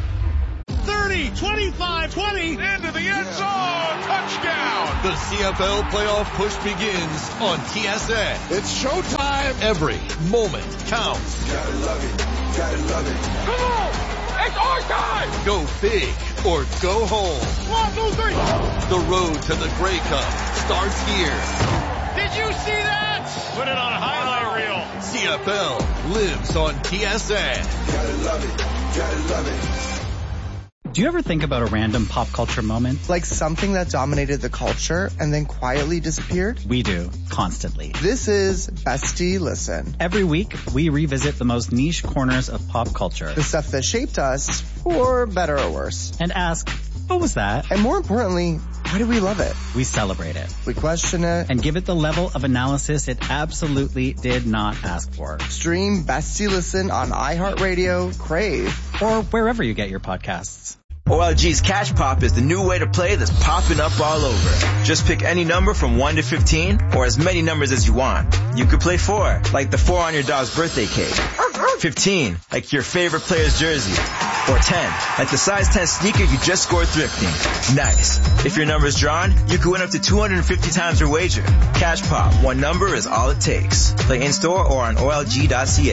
[SPEAKER 21] thirty, twenty-five, twenty, into the end zone, touchdown! The C F L playoff push begins on T S N. It's showtime. Every moment counts. Gotta love it, gotta love it. Come on! It's our time! Go big or go home. One, two, three. The road to the Grey Cup starts here. Did you see that? Put it on a highlight reel. C F L lives on T S N. Gotta love it, gotta love it.
[SPEAKER 8] Do you ever think about a random pop culture moment?
[SPEAKER 9] Like something that dominated the culture and then quietly disappeared?
[SPEAKER 8] We do, constantly.
[SPEAKER 9] This is Bestie Listen.
[SPEAKER 8] Every week, we revisit the most niche corners of pop culture.
[SPEAKER 9] The stuff that shaped us, for better or worse.
[SPEAKER 8] And ask, what was that?
[SPEAKER 9] And more importantly, why do we love it?
[SPEAKER 8] We celebrate it.
[SPEAKER 9] We question it.
[SPEAKER 8] And give it the level of analysis it absolutely did not ask for.
[SPEAKER 9] Stream Bestie Listen on iHeartRadio, Crave,
[SPEAKER 8] or wherever you get your podcasts.
[SPEAKER 10] O L G's Cash Pop is the new way to play that's popping up all over. Just pick any number from one to fifteen, or as many numbers as you want. You could play four, like the four on your dog's birthday cake. fifteen, like your favorite player's jersey. Or ten, like the size ten sneaker you just scored thrifting. Nice. If your number's drawn, you could win up to two hundred fifty times your wager. Cash Pop, one number is all it takes. Play in-store or on O L G dot C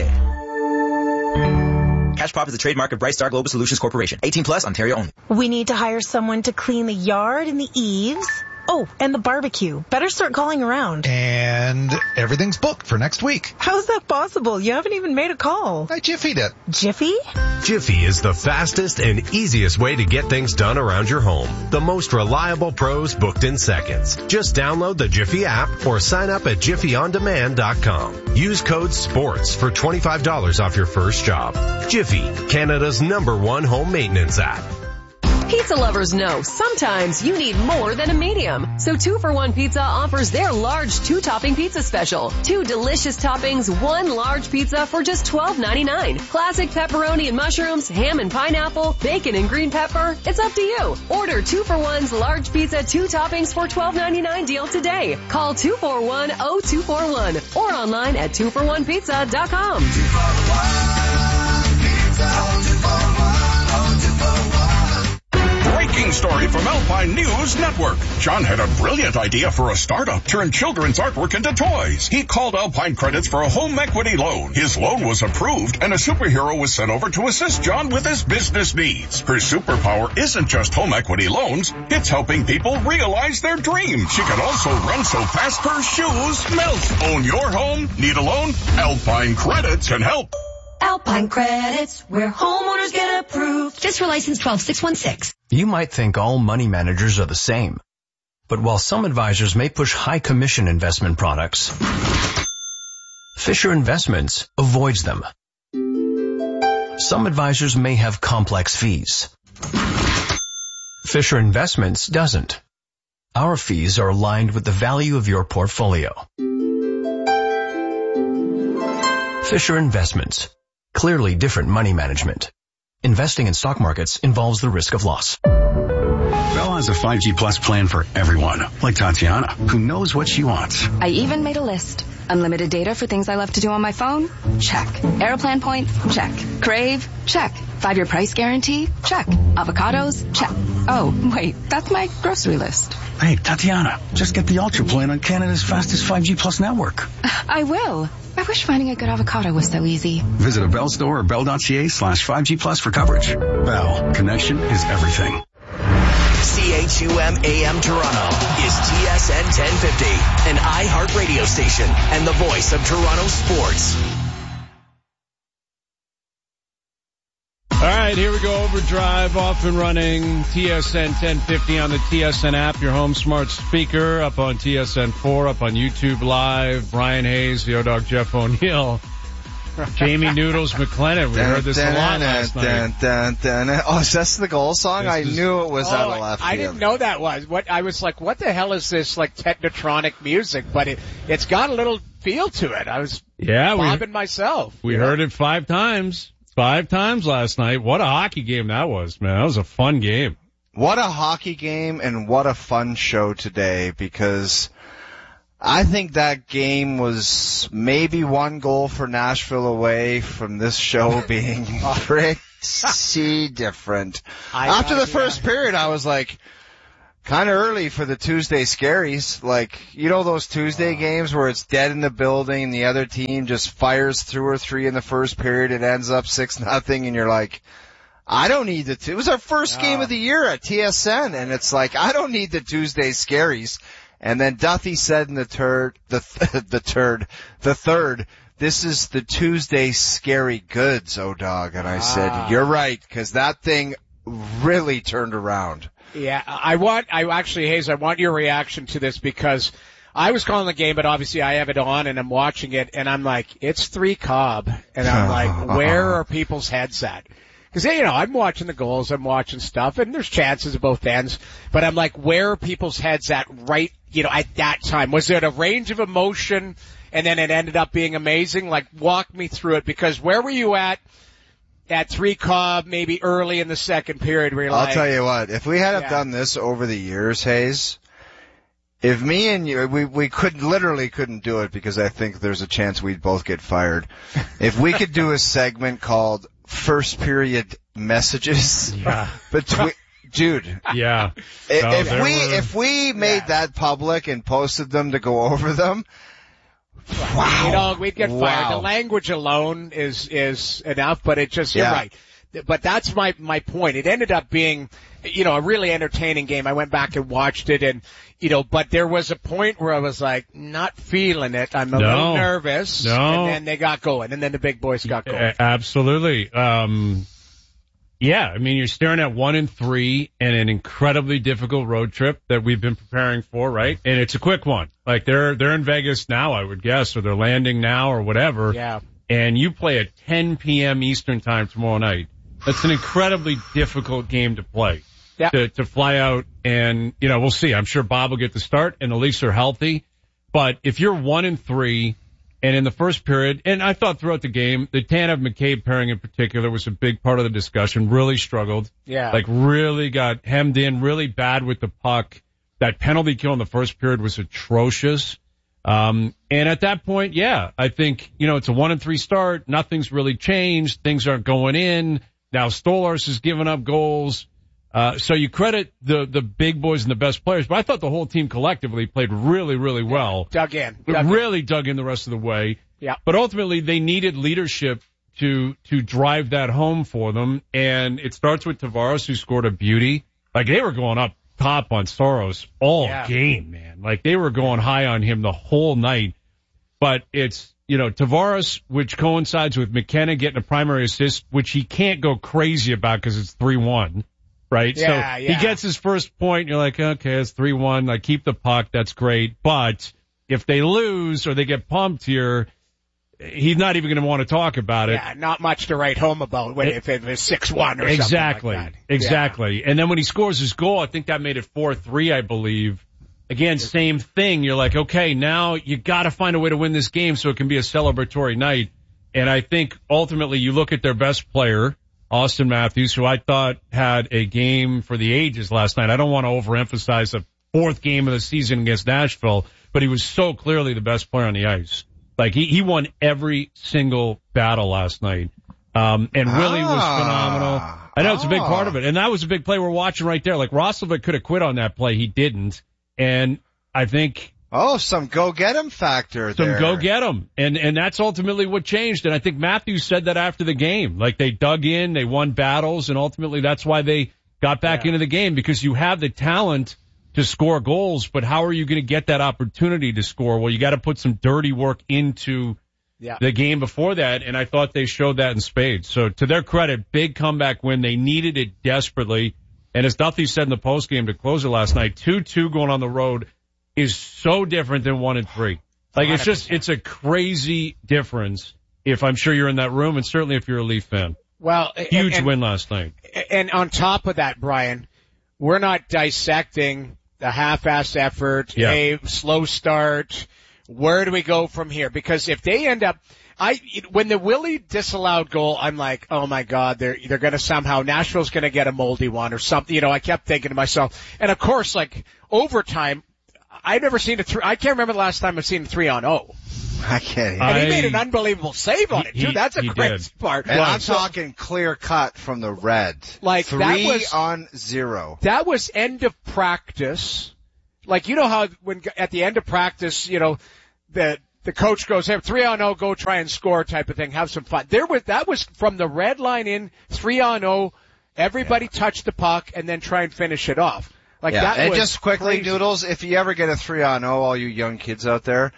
[SPEAKER 10] A. Cash Pop is a trademark of Bright Star Global Solutions Corporation. eighteen plus, Ontario only.
[SPEAKER 25] We need to hire someone to clean the yard and the eaves. Oh, and the barbecue. Better start calling around.
[SPEAKER 26] And everything's booked for next week.
[SPEAKER 25] How's that possible? You haven't even made a call.
[SPEAKER 26] I Jiffy'd it.
[SPEAKER 25] Jiffy?
[SPEAKER 27] Jiffy is the fastest and easiest way to get things done around your home. The most reliable pros booked in seconds. Just download the Jiffy app or sign up at jiffy on demand dot com. Use code SPORTS for twenty-five dollars off your first job. Jiffy, Canada's number one home maintenance app.
[SPEAKER 28] Pizza lovers know sometimes you need more than a medium. So Two for One Pizza offers their large two-topping pizza special. Two delicious toppings, one large pizza for just twelve ninety-nine. Classic pepperoni and mushrooms, ham and pineapple, bacon and green pepper. It's up to you. Order Two for One's large pizza, two toppings for twelve ninety-nine deal today. Call two four one, oh two four one or online at two for one pizza dot com. two four one pizza, two four one, oh two four one.
[SPEAKER 29] Breaking story from Alpine News Network. John had a brilliant idea for a startup, turn children's artwork into toys. He called Alpine Credits for a home equity loan. His loan was approved, and a superhero was sent over to assist John with his business needs. Her superpower isn't just home equity loans, it's helping people realize their dreams. She can also run so fast her shoes melt. Own your home? Need a loan? Alpine Credits can help.
[SPEAKER 20] Alpine Credits, where homeowners get approved. Just for license twelve six one six.
[SPEAKER 30] You might think all money managers are the same. But while some advisors may push high commission investment products, Fisher Investments avoids them. Some advisors may have complex fees. Fisher Investments doesn't. Our fees are aligned with the value of your portfolio. Fisher Investments. Clearly different money management. Investing in stock markets involves the risk of loss.
[SPEAKER 12] Bell has a five G Plus plan for everyone, like Tatiana, who knows what she wants.
[SPEAKER 31] I even made a list. Unlimited data for things I love to do on my phone? Check. Aeroplan point? Check. Crave? Check. Five-year price guarantee? Check. Avocados? Check. Oh, wait, that's my grocery list.
[SPEAKER 12] Hey, Tatiana, just get the Ultra plan on Canada's fastest five G Plus network.
[SPEAKER 31] I will. I wish finding a good avocado was so easy.
[SPEAKER 12] Visit a Bell store or bell.ca slash 5G Plus for coverage. Bell, connection is everything.
[SPEAKER 1] C H U M A M Toronto is T S N ten fifty, an iHeart radio station and the voice of Toronto sports.
[SPEAKER 2] All right, here we go. Overdrive off and running. T S N ten fifty on the T S N app, your home smart speaker, up on T S N four, up on YouTube Live. Brian Hayes, the O-Dog Jeff O'Neill, Jamie Noodles McLennan. We heard this a lot last night.
[SPEAKER 3] Dun, dun, dun. Oh, is that the goal song?
[SPEAKER 2] This
[SPEAKER 3] I
[SPEAKER 2] is,
[SPEAKER 3] knew it was
[SPEAKER 4] oh,
[SPEAKER 3] out of left
[SPEAKER 4] I
[SPEAKER 3] field.
[SPEAKER 4] didn't know that was. What I was like, what the hell is this like technotronic music? But it, it's got a little feel to it. I was
[SPEAKER 2] yeah,
[SPEAKER 4] bobbing
[SPEAKER 2] we,
[SPEAKER 4] myself.
[SPEAKER 2] We heard it five times. Five times last night. What a hockey game that was, man. That was a fun game.
[SPEAKER 3] What a hockey game and what a fun show today, because I think that game was maybe one goal for Nashville away from this show being pretty different.
[SPEAKER 4] I
[SPEAKER 3] After
[SPEAKER 4] know,
[SPEAKER 3] the first
[SPEAKER 4] yeah.
[SPEAKER 3] period, I was like, kind of early for the Tuesday scaries. Like, you know those Tuesday
[SPEAKER 4] uh,
[SPEAKER 3] games where it's dead in the building and the other team just fires two or three in the first period, it ends up six nothing, and you're like, I don't need the two. It was our first uh, game of the year at T S N, and it's like, I don't need the Tuesday scaries. And then Duffy said in the turd, the th- the turd, the third, this is the Tuesday scary goods, O-Dog. And I ah. said, you're right, because that thing really turned around.
[SPEAKER 4] Yeah, I want, I actually, Hayes, I want your reaction to this, because I was calling the game, but obviously I have it on and I'm watching it, and I'm like, it's three Cobb. And I'm like, where are people's heads at? Because, you know, I'm watching the goals, I'm watching stuff, and there's chances at both ends, but I'm like, where are people's heads at right, you know, at that time? Was there a range of emotion, and then it ended up being amazing? Like, walk me through it, because where were you at? At three Cobb, maybe early in the second period, where you're
[SPEAKER 3] I'll
[SPEAKER 4] like,
[SPEAKER 3] tell you what, if we had
[SPEAKER 4] yeah.
[SPEAKER 3] have done this over the years, Hayes, if me and you, we, we could, literally couldn't do it because I think there's a chance we'd both get fired. If we could do a segment called First Period Messages
[SPEAKER 2] yeah.
[SPEAKER 3] between, dude.
[SPEAKER 2] Yeah.
[SPEAKER 3] If,
[SPEAKER 2] no,
[SPEAKER 3] if we,
[SPEAKER 2] were,
[SPEAKER 3] if we made
[SPEAKER 4] yeah.
[SPEAKER 3] that public and posted them to go over them, wow.
[SPEAKER 4] You know, we'd get
[SPEAKER 3] wow.
[SPEAKER 4] fired. The language alone is, is enough, but it just, you're
[SPEAKER 3] yeah.
[SPEAKER 4] right. But that's my, my point. It ended up being, you know, a really entertaining game. I went back and watched it, and, you know, but there was a point where I was like, not feeling it. I'm a
[SPEAKER 2] no.
[SPEAKER 4] little nervous.
[SPEAKER 2] No.
[SPEAKER 4] And then they got going, and then the big boys got going.
[SPEAKER 2] Absolutely. Um, yeah, I mean, you're staring at one and three and an incredibly difficult road trip that we've been preparing for, right? And it's a quick one. Like, they're, they're in Vegas now, I would guess, or they're landing now or whatever.
[SPEAKER 4] Yeah.
[SPEAKER 2] And you play at ten p.m. Eastern time tomorrow night. That's an incredibly difficult game to play.
[SPEAKER 4] Yeah.
[SPEAKER 2] To, to fly out and, you know, we'll see. I'm sure Bob will get the start and the Leafs are healthy. But if you're one and three and in the first period, and I thought throughout the game, the Tanev McCabe pairing in particular was a big part of the discussion, really struggled.
[SPEAKER 4] Yeah.
[SPEAKER 2] Like really got hemmed in, really bad with the puck. That penalty kill in the first period was atrocious. Um, and at that point, yeah, I think, you know, it's a one and three start. Nothing's really changed. Things aren't going in. Now Stolarz has given up goals. Uh, so you credit the, the big boys and the best players, but I thought the whole team collectively played really, really well.
[SPEAKER 4] Dug in. Dug
[SPEAKER 2] really
[SPEAKER 4] in.
[SPEAKER 2] dug in the rest of the way.
[SPEAKER 4] Yeah.
[SPEAKER 2] But ultimately they needed leadership to, to drive that home for them. And it starts with Tavares, who scored a beauty. Like they were going up top on Soros all
[SPEAKER 4] yeah.
[SPEAKER 2] game, man. Like they were going high on him the whole night. But it's, you know, Tavares, which coincides with McKenna getting a primary assist, which he can't go crazy about because it's three one, right?
[SPEAKER 4] Yeah,
[SPEAKER 2] so
[SPEAKER 4] yeah.
[SPEAKER 2] he gets his first point, and you're like, okay, it's three one. Like, keep the puck. That's great. But if they lose or they get pumped here, he's not even going to want to talk about it.
[SPEAKER 4] Yeah, not much to write home about when, it, if it was six one or
[SPEAKER 2] exactly,
[SPEAKER 4] something like that.
[SPEAKER 2] Exactly.
[SPEAKER 4] Yeah.
[SPEAKER 2] And then when he scores his goal, I think that made it four three, I believe. Again, same thing. You're like, okay, now you got to find a way to win this game so it can be a celebratory night. And I think ultimately you look at their best player, Austin Matthews, who I thought had a game for the ages last night. I don't want to overemphasize the fourth game of the season against Nashville, but he was so clearly the best player on the ice. Like he, he won every single battle last night. Um, and really
[SPEAKER 3] ah,
[SPEAKER 2] was phenomenal. I know it's a big
[SPEAKER 3] ah.
[SPEAKER 2] part of it. And that was a big play we're watching right there. Like Roslovic could have quit on that play. He didn't. And I think
[SPEAKER 3] oh, some go get him factor
[SPEAKER 2] some
[SPEAKER 3] there.
[SPEAKER 2] go get him, and and that's ultimately what changed. And I think Matthews said that after the game, like they dug in, they won battles, and ultimately that's why they got back
[SPEAKER 4] yeah.
[SPEAKER 2] into the game, because you have the talent to score goals, but how are you going to get that opportunity to score? Well, you got to put some dirty work into
[SPEAKER 4] yeah.
[SPEAKER 2] the game before that, and I thought they showed that in spades. So to their credit, big comeback win. They needed it desperately. And as Duffy said in the postgame to close it last night, two two going on the road is so different than one and three. Like, it's just, it's a crazy difference if I'm sure you're in that room, and certainly if you're a Leaf fan.
[SPEAKER 4] Well,
[SPEAKER 2] huge
[SPEAKER 4] and, and,
[SPEAKER 2] win last night.
[SPEAKER 4] And on top of that, Brian, we're not dissecting the half-ass effort,
[SPEAKER 2] yeah.
[SPEAKER 4] a slow start. Where do we go from here? Because if they end up, I when the Willie disallowed goal, I'm like, oh my God, they're they're going to somehow Nashville's going to get a moldy one or something. You know, I kept thinking to myself, and of course, like overtime, I've never seen a three. I can't remember the last time I've seen a three on oh.
[SPEAKER 3] I can't.
[SPEAKER 4] And he
[SPEAKER 3] I,
[SPEAKER 4] made an unbelievable save on it too.
[SPEAKER 2] He,
[SPEAKER 4] That's a great
[SPEAKER 2] did.
[SPEAKER 4] part.
[SPEAKER 3] And
[SPEAKER 4] well,
[SPEAKER 3] I'm
[SPEAKER 4] so,
[SPEAKER 3] talking clear cut from the red.
[SPEAKER 4] Like
[SPEAKER 3] three
[SPEAKER 4] that was,
[SPEAKER 3] on zero.
[SPEAKER 4] That was end of practice. Like, you know how when at the end of practice, you know, the the coach goes, hey, three on oh, go try and score type of thing, have some fun. There was that was from the red line in, three on oh, everybody yeah. touch the puck and then try and finish it off. Like
[SPEAKER 3] yeah.
[SPEAKER 4] that
[SPEAKER 3] and
[SPEAKER 4] was
[SPEAKER 3] just quickly,
[SPEAKER 4] crazy.
[SPEAKER 3] Noodles, if you ever get a three on oh, all you young kids out there,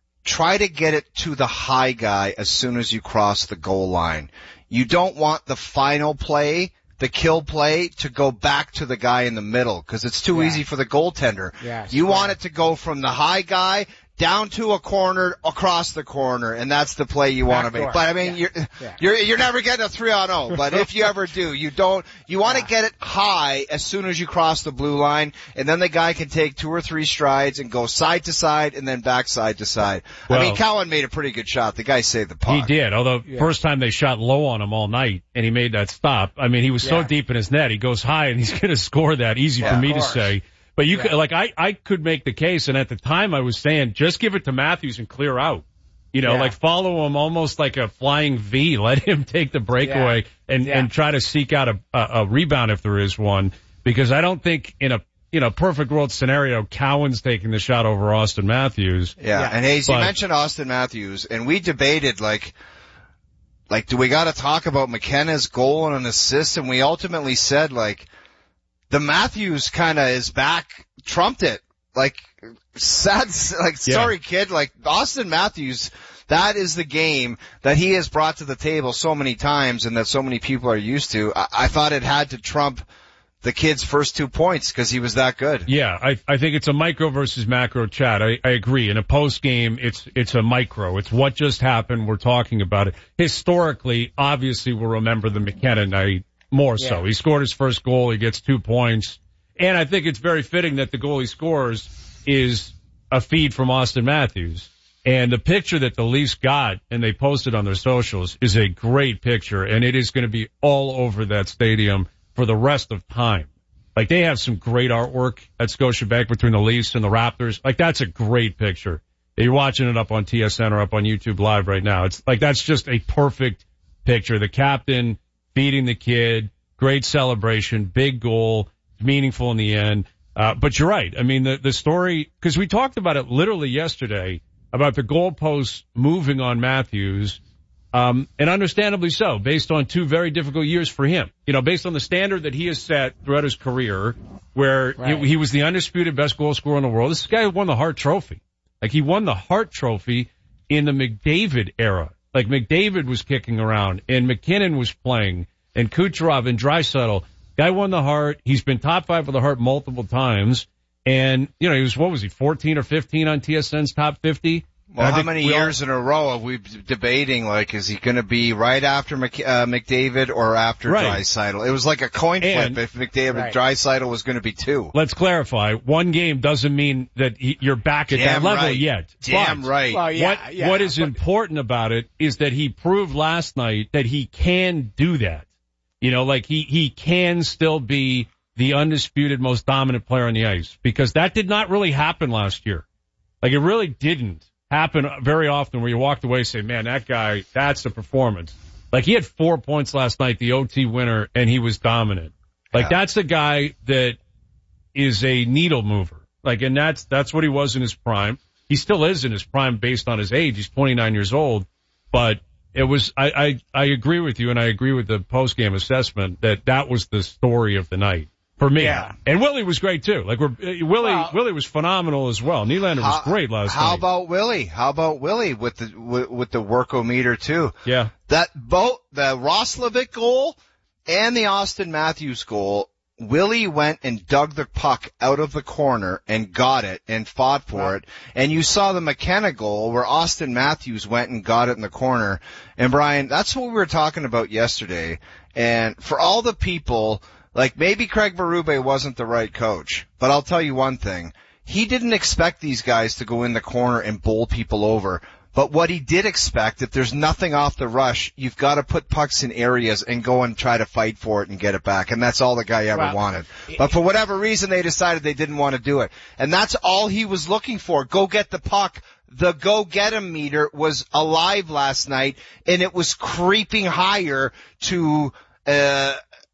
[SPEAKER 3] try to get it to the high guy as soon as you cross the goal line. You don't want the final play, the kill play, to go back to the guy in the middle because it's too
[SPEAKER 4] yeah.
[SPEAKER 3] easy for the goaltender.
[SPEAKER 4] Yeah,
[SPEAKER 3] you
[SPEAKER 4] sure.
[SPEAKER 3] want it to go from the high guy down to a corner, across the corner, and that's the play you want to make.
[SPEAKER 4] Door.
[SPEAKER 3] But I mean,
[SPEAKER 4] yeah.
[SPEAKER 3] you're,
[SPEAKER 4] yeah.
[SPEAKER 3] you're, you're never getting a three on oh, but if you ever do, you don't, you want to
[SPEAKER 4] yeah.
[SPEAKER 3] get it high as soon as you cross the blue line, and then the guy can take two or three strides and go side to side and then back side to side.
[SPEAKER 2] Well,
[SPEAKER 3] I mean, Cowan made a pretty good shot. The guy saved the puck.
[SPEAKER 2] He did, although
[SPEAKER 4] yeah.
[SPEAKER 2] first time they shot low on him all night, and he made that stop. I mean, he was
[SPEAKER 4] yeah.
[SPEAKER 2] so deep in his net, he goes high, and he's going to score that. Easy
[SPEAKER 3] yeah,
[SPEAKER 2] for me to
[SPEAKER 4] course.
[SPEAKER 2] say. But you
[SPEAKER 4] yeah.
[SPEAKER 2] could, like, I, I could make the case, and at the time I was saying, just give it to Matthews and clear out. You know,
[SPEAKER 4] yeah.
[SPEAKER 2] like follow him almost like a flying V. Let him take the breakaway
[SPEAKER 4] yeah.
[SPEAKER 2] and,
[SPEAKER 4] yeah.
[SPEAKER 2] and try to seek out a, a, a rebound if there is one. Because I don't think in a, you know, perfect world scenario, Cowan's taking the shot over Austin Matthews.
[SPEAKER 3] Yeah,
[SPEAKER 4] yeah.
[SPEAKER 3] and Hayes, you
[SPEAKER 2] But-
[SPEAKER 3] mentioned Austin Matthews, and we debated, like, like, do we gotta talk about McKenna's goal and an assist? And we ultimately said, like, the Matthews kinda is back, trumped it. Like, sad, like,
[SPEAKER 2] Yeah.
[SPEAKER 3] sorry kid, like, Austin Matthews, that is the game that he has brought to the table so many times and that so many people are used to. I, I thought it had to trump the kid's first two points because he was that good.
[SPEAKER 2] Yeah, I, I think it's a micro versus macro chat. I, I agree. In a post game, it's, it's a micro. It's what just happened. We're talking about it. Historically, obviously we'll remember the McKenna night more
[SPEAKER 4] Yeah.
[SPEAKER 2] so. He scored his first goal. He gets two points. And I think it's very fitting that the goal he scores is a feed from Austin Matthews. And the picture that the Leafs got and they posted on their socials is a great picture, and it is going to be all over that stadium for the rest of time. Like, they have some great artwork at Scotiabank between the Leafs and the Raptors. Like, that's a great picture. You're watching it up on T S N or up on YouTube Live right now. It's like, that's just a perfect picture. The captain feeding the kid, great celebration, big goal, meaningful in the end. Uh, but you're right. I mean, the, the story, because we talked about it literally yesterday, about the goalposts moving on Matthews, um, and understandably so, based on two very difficult years for him. You know, based on the standard that he has set throughout his career, where
[SPEAKER 4] Right.
[SPEAKER 2] he, he was the undisputed best goal scorer in the world. This guy won the Hart Trophy. Like, he won the Hart Trophy in the McDavid era. Like, McDavid was kicking around, and McKinnon was playing, and Kucherov and Draisaitl. Guy won the Hart. He's been top five for the Hart multiple times. And, you know, he was, what was he, fourteen or fifteen on T S N's top fifty?
[SPEAKER 3] Well,
[SPEAKER 2] I
[SPEAKER 3] how
[SPEAKER 2] think
[SPEAKER 3] many
[SPEAKER 2] we all-
[SPEAKER 3] years in a row have we been debating, like, is he going to be right after Mc, uh, McDavid or after
[SPEAKER 2] Right.
[SPEAKER 3] Draisaitl? It was like a coin flip
[SPEAKER 2] And-
[SPEAKER 3] if McDavid,
[SPEAKER 4] Right.
[SPEAKER 3] Draisaitl was going to be two.
[SPEAKER 2] Let's clarify. One game doesn't mean that he, you're back at
[SPEAKER 3] Damn
[SPEAKER 2] that level
[SPEAKER 3] right.
[SPEAKER 2] yet.
[SPEAKER 3] Damn
[SPEAKER 2] But
[SPEAKER 3] right.
[SPEAKER 4] Well, yeah,
[SPEAKER 2] what,
[SPEAKER 4] yeah,
[SPEAKER 2] what is
[SPEAKER 4] but-
[SPEAKER 2] important about it is that he proved last night that he can do that. You know, like he, he can still be the undisputed most dominant player on the ice, because that did not really happen last year. Like, it really didn't happen very often where you walked away and say, man, that guy, that's the performance. Like, he had four points last night, the O T winner, and he was dominant. Like,
[SPEAKER 3] Yeah.
[SPEAKER 2] that's the guy that is a needle mover. Like, and that's, that's what he was in his prime. He still is in his prime based on his age. He's twenty-nine years old, but it was, I, I, I agree with you, and I agree with the post-game assessment that that was the story of the night. For me.
[SPEAKER 4] Yeah.
[SPEAKER 2] And Willie was great too. Like we're, uh, Willie,
[SPEAKER 4] Well,
[SPEAKER 2] Willie was phenomenal as well. Nylander was
[SPEAKER 3] How-
[SPEAKER 2] great last
[SPEAKER 3] How
[SPEAKER 2] night.
[SPEAKER 3] about Willie? How about Willie with the with, with the workometer too?
[SPEAKER 2] Yeah.
[SPEAKER 3] That both the Roslovic goal and the Austin Matthews goal, Willie went and dug the puck out of the corner and got it and fought for
[SPEAKER 4] Wow.
[SPEAKER 3] it. And you saw the McKenna goal where Austin Matthews went and got it in the corner. And Brian, that's what we were talking about yesterday. And for all the people, like maybe Craig Berube wasn't the right coach, but I'll tell you one thing. He didn't expect these guys to go in the corner and bowl people over. But what he did expect, if there's nothing off the rush, you've got to put pucks in areas and go and try to fight for it and get it back. And that's all the guy ever
[SPEAKER 4] Well,
[SPEAKER 3] wanted. But for whatever reason, they decided they didn't want to do it. And that's all he was looking for. Go get the puck. The go get him meter was alive last night, and it was creeping higher to, uh,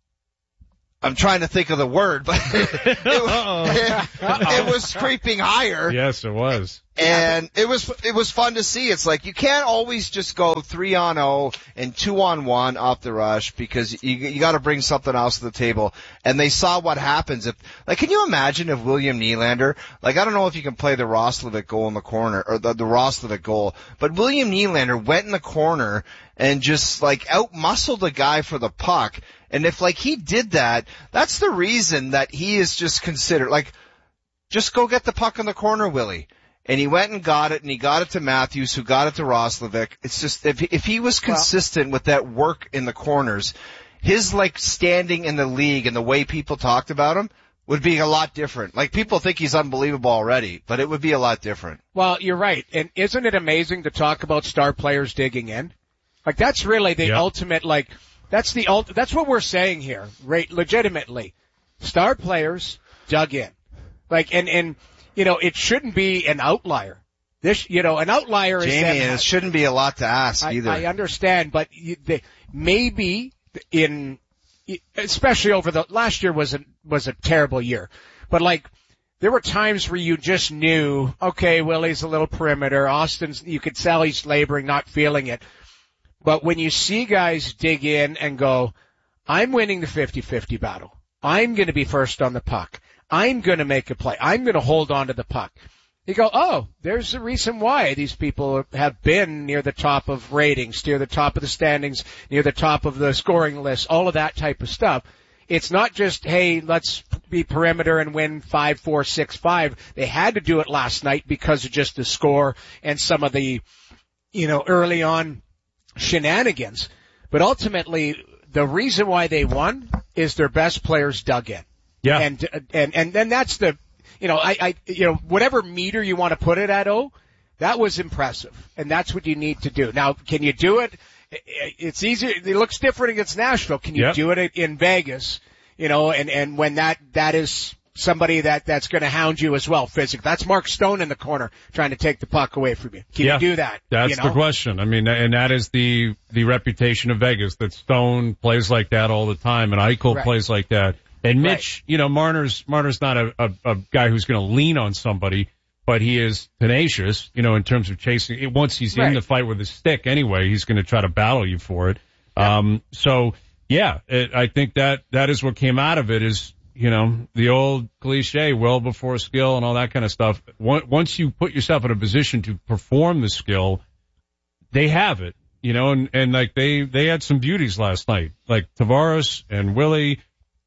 [SPEAKER 3] I'm trying to think of the word, but it, was, it, it was creeping higher.
[SPEAKER 2] Yes, it was.
[SPEAKER 3] And it was, it was fun to see. It's like you can't always just go three on oh and two on one off the rush because you, you gotta bring something else to the table. And they saw what happens if, like, can you imagine if William Nylander, like, I don't know if you can play the Roslovic goal in the corner, or the, the Roslovic goal, but William Nylander went in the corner and just, like, out-muscled a guy for the puck. And if, like, he did that, that's the reason that he is just considered, like, just go get the puck in the corner, Willie. And he went and got it, and he got it to Matthews, who got it to Roslovic. It's just, if if he was consistent with that work in the corners, his, like, standing in the league and the way people talked about him would be a lot different. Like, people think he's unbelievable already, but it would be a lot different.
[SPEAKER 4] Well, you're right. And isn't it amazing to talk about star players digging in? Like, that's really the
[SPEAKER 2] Yep.
[SPEAKER 4] ultimate, like, that's the ult- that's what we're saying here, right? Legitimately. Star players dug in. Like, and, and, you know, it shouldn't be an outlier. This, you know, an outlier is
[SPEAKER 3] Jamie,
[SPEAKER 4] that,
[SPEAKER 3] and it shouldn't be a lot to ask
[SPEAKER 4] I,
[SPEAKER 3] either.
[SPEAKER 4] I understand, but you, they, maybe in, especially over the, last year was a, was a terrible year. But like, there were times where you just knew, okay, Willie's a little perimeter. Austin's, you could tell he's laboring, not feeling it. But when you see guys dig in and go, I'm winning the fifty-fifty battle. I'm going to be first on the puck. I'm going to make a play. I'm going to hold on to the puck. You go, oh, there's a reason why these people have been near the top of ratings, near the top of the standings, near the top of the scoring list, all of that type of stuff. It's not just, hey, let's be perimeter and win five four, six five. They had to do it last night because of just the score and some of the, you know, early on shenanigans. But ultimately, the reason why they won is their best players dug in.
[SPEAKER 2] Yeah.
[SPEAKER 4] And, and, and then that's the, you know, I, I, you know, whatever meter you want to put it at, oh, that was impressive. And that's what you need to do. Now, can you do it? It's easier. It looks different against Nashville. Can you
[SPEAKER 2] Yep.
[SPEAKER 4] do it in Vegas? You know, and, and when that, that is somebody that, that's going to hound you as well physically. That's Mark Stone in the corner trying to take the puck away from you. Can
[SPEAKER 2] Yeah.
[SPEAKER 4] you do that?
[SPEAKER 2] That's
[SPEAKER 4] you know?
[SPEAKER 2] the question. I mean, and that is the, the reputation of Vegas, that Stone plays like that all the time and Eichel
[SPEAKER 4] Right.
[SPEAKER 2] plays like that. And Mitch,
[SPEAKER 4] Right.
[SPEAKER 2] you know, Marner's, Marner's not a, a, a guy who's going to lean on somebody, but he is tenacious, you know, in terms of chasing it. Once he's
[SPEAKER 4] Right.
[SPEAKER 2] in the fight with his stick anyway, he's going to try to battle you for it. Yeah. Um, so yeah, it, I think that, that is what came out of it is, you know, the old cliche, well before skill and all that kind of stuff. Once you put yourself in a position to perform the skill, they have it, you know, and, and like they, they had some beauties last night, like Tavares and Willie,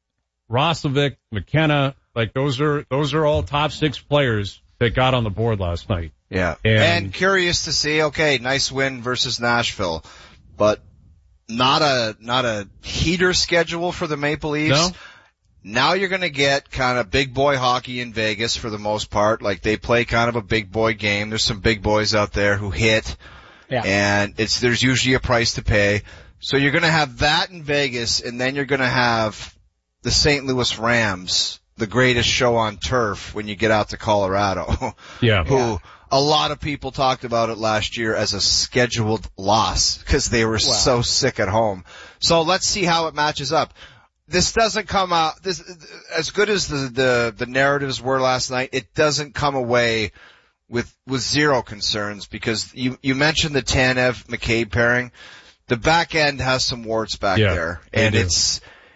[SPEAKER 2] Roslovic, McKenna, like those are, those are all top six players that got on the board last night.
[SPEAKER 3] Yeah.
[SPEAKER 2] And,
[SPEAKER 3] and curious to see, okay, nice win versus Nashville, but not a, not a heater schedule for the Maple Leafs.
[SPEAKER 2] No?
[SPEAKER 3] Now you're going to get kind of big boy hockey in Vegas for the most part. Like they play kind of a big boy game. There's some big boys out there who hit.
[SPEAKER 4] Yeah.
[SPEAKER 3] And it's, there's usually a price to pay. So you're going to have that in Vegas, and then you're going to have the Saint Louis Rams, the greatest show on turf when you get out to Colorado.
[SPEAKER 2] Yeah.
[SPEAKER 3] Who
[SPEAKER 4] Yeah.
[SPEAKER 3] a lot of people talked about it last year as a scheduled loss because they were
[SPEAKER 4] Wow.
[SPEAKER 3] so sick at home. So let's see how it matches up. This doesn't come out, this, as good as the, the, the narratives were last night, it doesn't come away with, with zero concerns because you, you mentioned the Tanev-McCabe pairing. The back end has some warts back
[SPEAKER 2] Yeah,
[SPEAKER 3] there.
[SPEAKER 2] they
[SPEAKER 3] And
[SPEAKER 2] do.
[SPEAKER 3] it's,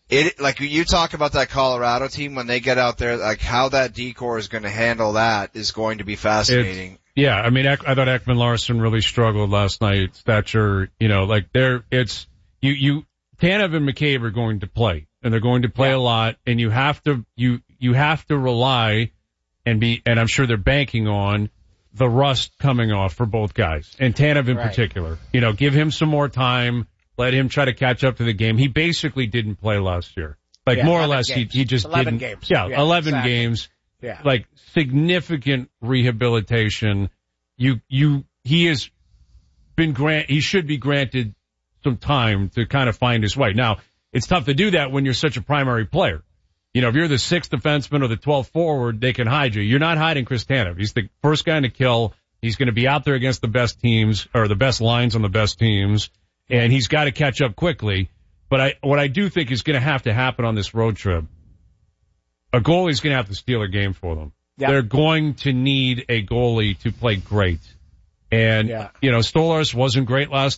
[SPEAKER 3] it, like you talk about that Colorado team when they get out there, like how that D-core is going to handle that is going to be fascinating.
[SPEAKER 2] It's, yeah, I mean, I thought Ekman Larson really struggled last night. Stature, you know, like they're, it's, you, you, Tanev and McCabe are going to play, and they're going to play
[SPEAKER 4] Yeah.
[SPEAKER 2] a lot, and you have to, you, you have to rely and be, and I'm sure they're banking on the rust coming off for both guys, and Tanev in
[SPEAKER 4] Right.
[SPEAKER 2] particular. You know, give him some more time, let him try to catch up to the game. He basically didn't play last year. Like
[SPEAKER 4] Yeah,
[SPEAKER 2] more or
[SPEAKER 4] eleven
[SPEAKER 2] less, he,
[SPEAKER 4] games.
[SPEAKER 2] he just
[SPEAKER 4] eleven
[SPEAKER 2] didn't.
[SPEAKER 4] games.
[SPEAKER 2] Yeah,
[SPEAKER 4] Yeah,
[SPEAKER 2] eleven
[SPEAKER 4] exactly.
[SPEAKER 2] games.
[SPEAKER 4] Yeah.
[SPEAKER 2] Like significant rehabilitation. You, you, he has been grant, he should be granted some time to kind of find his way. Now, it's tough to do that when you're such a primary player. You know, if you're the sixth defenseman or the twelfth forward, they can hide you. You're not hiding Chris Tanev. He's the first guy to kill. He's going to be out there against the best teams or the best lines on the best teams, and he's got to catch up quickly. But I, what I do think is going to have to happen on this road trip, a goalie's going to have to steal a game for them.
[SPEAKER 4] Yeah.
[SPEAKER 2] They're going to need a goalie to play great. And,
[SPEAKER 4] Yeah.
[SPEAKER 2] you know, Stolarz wasn't great last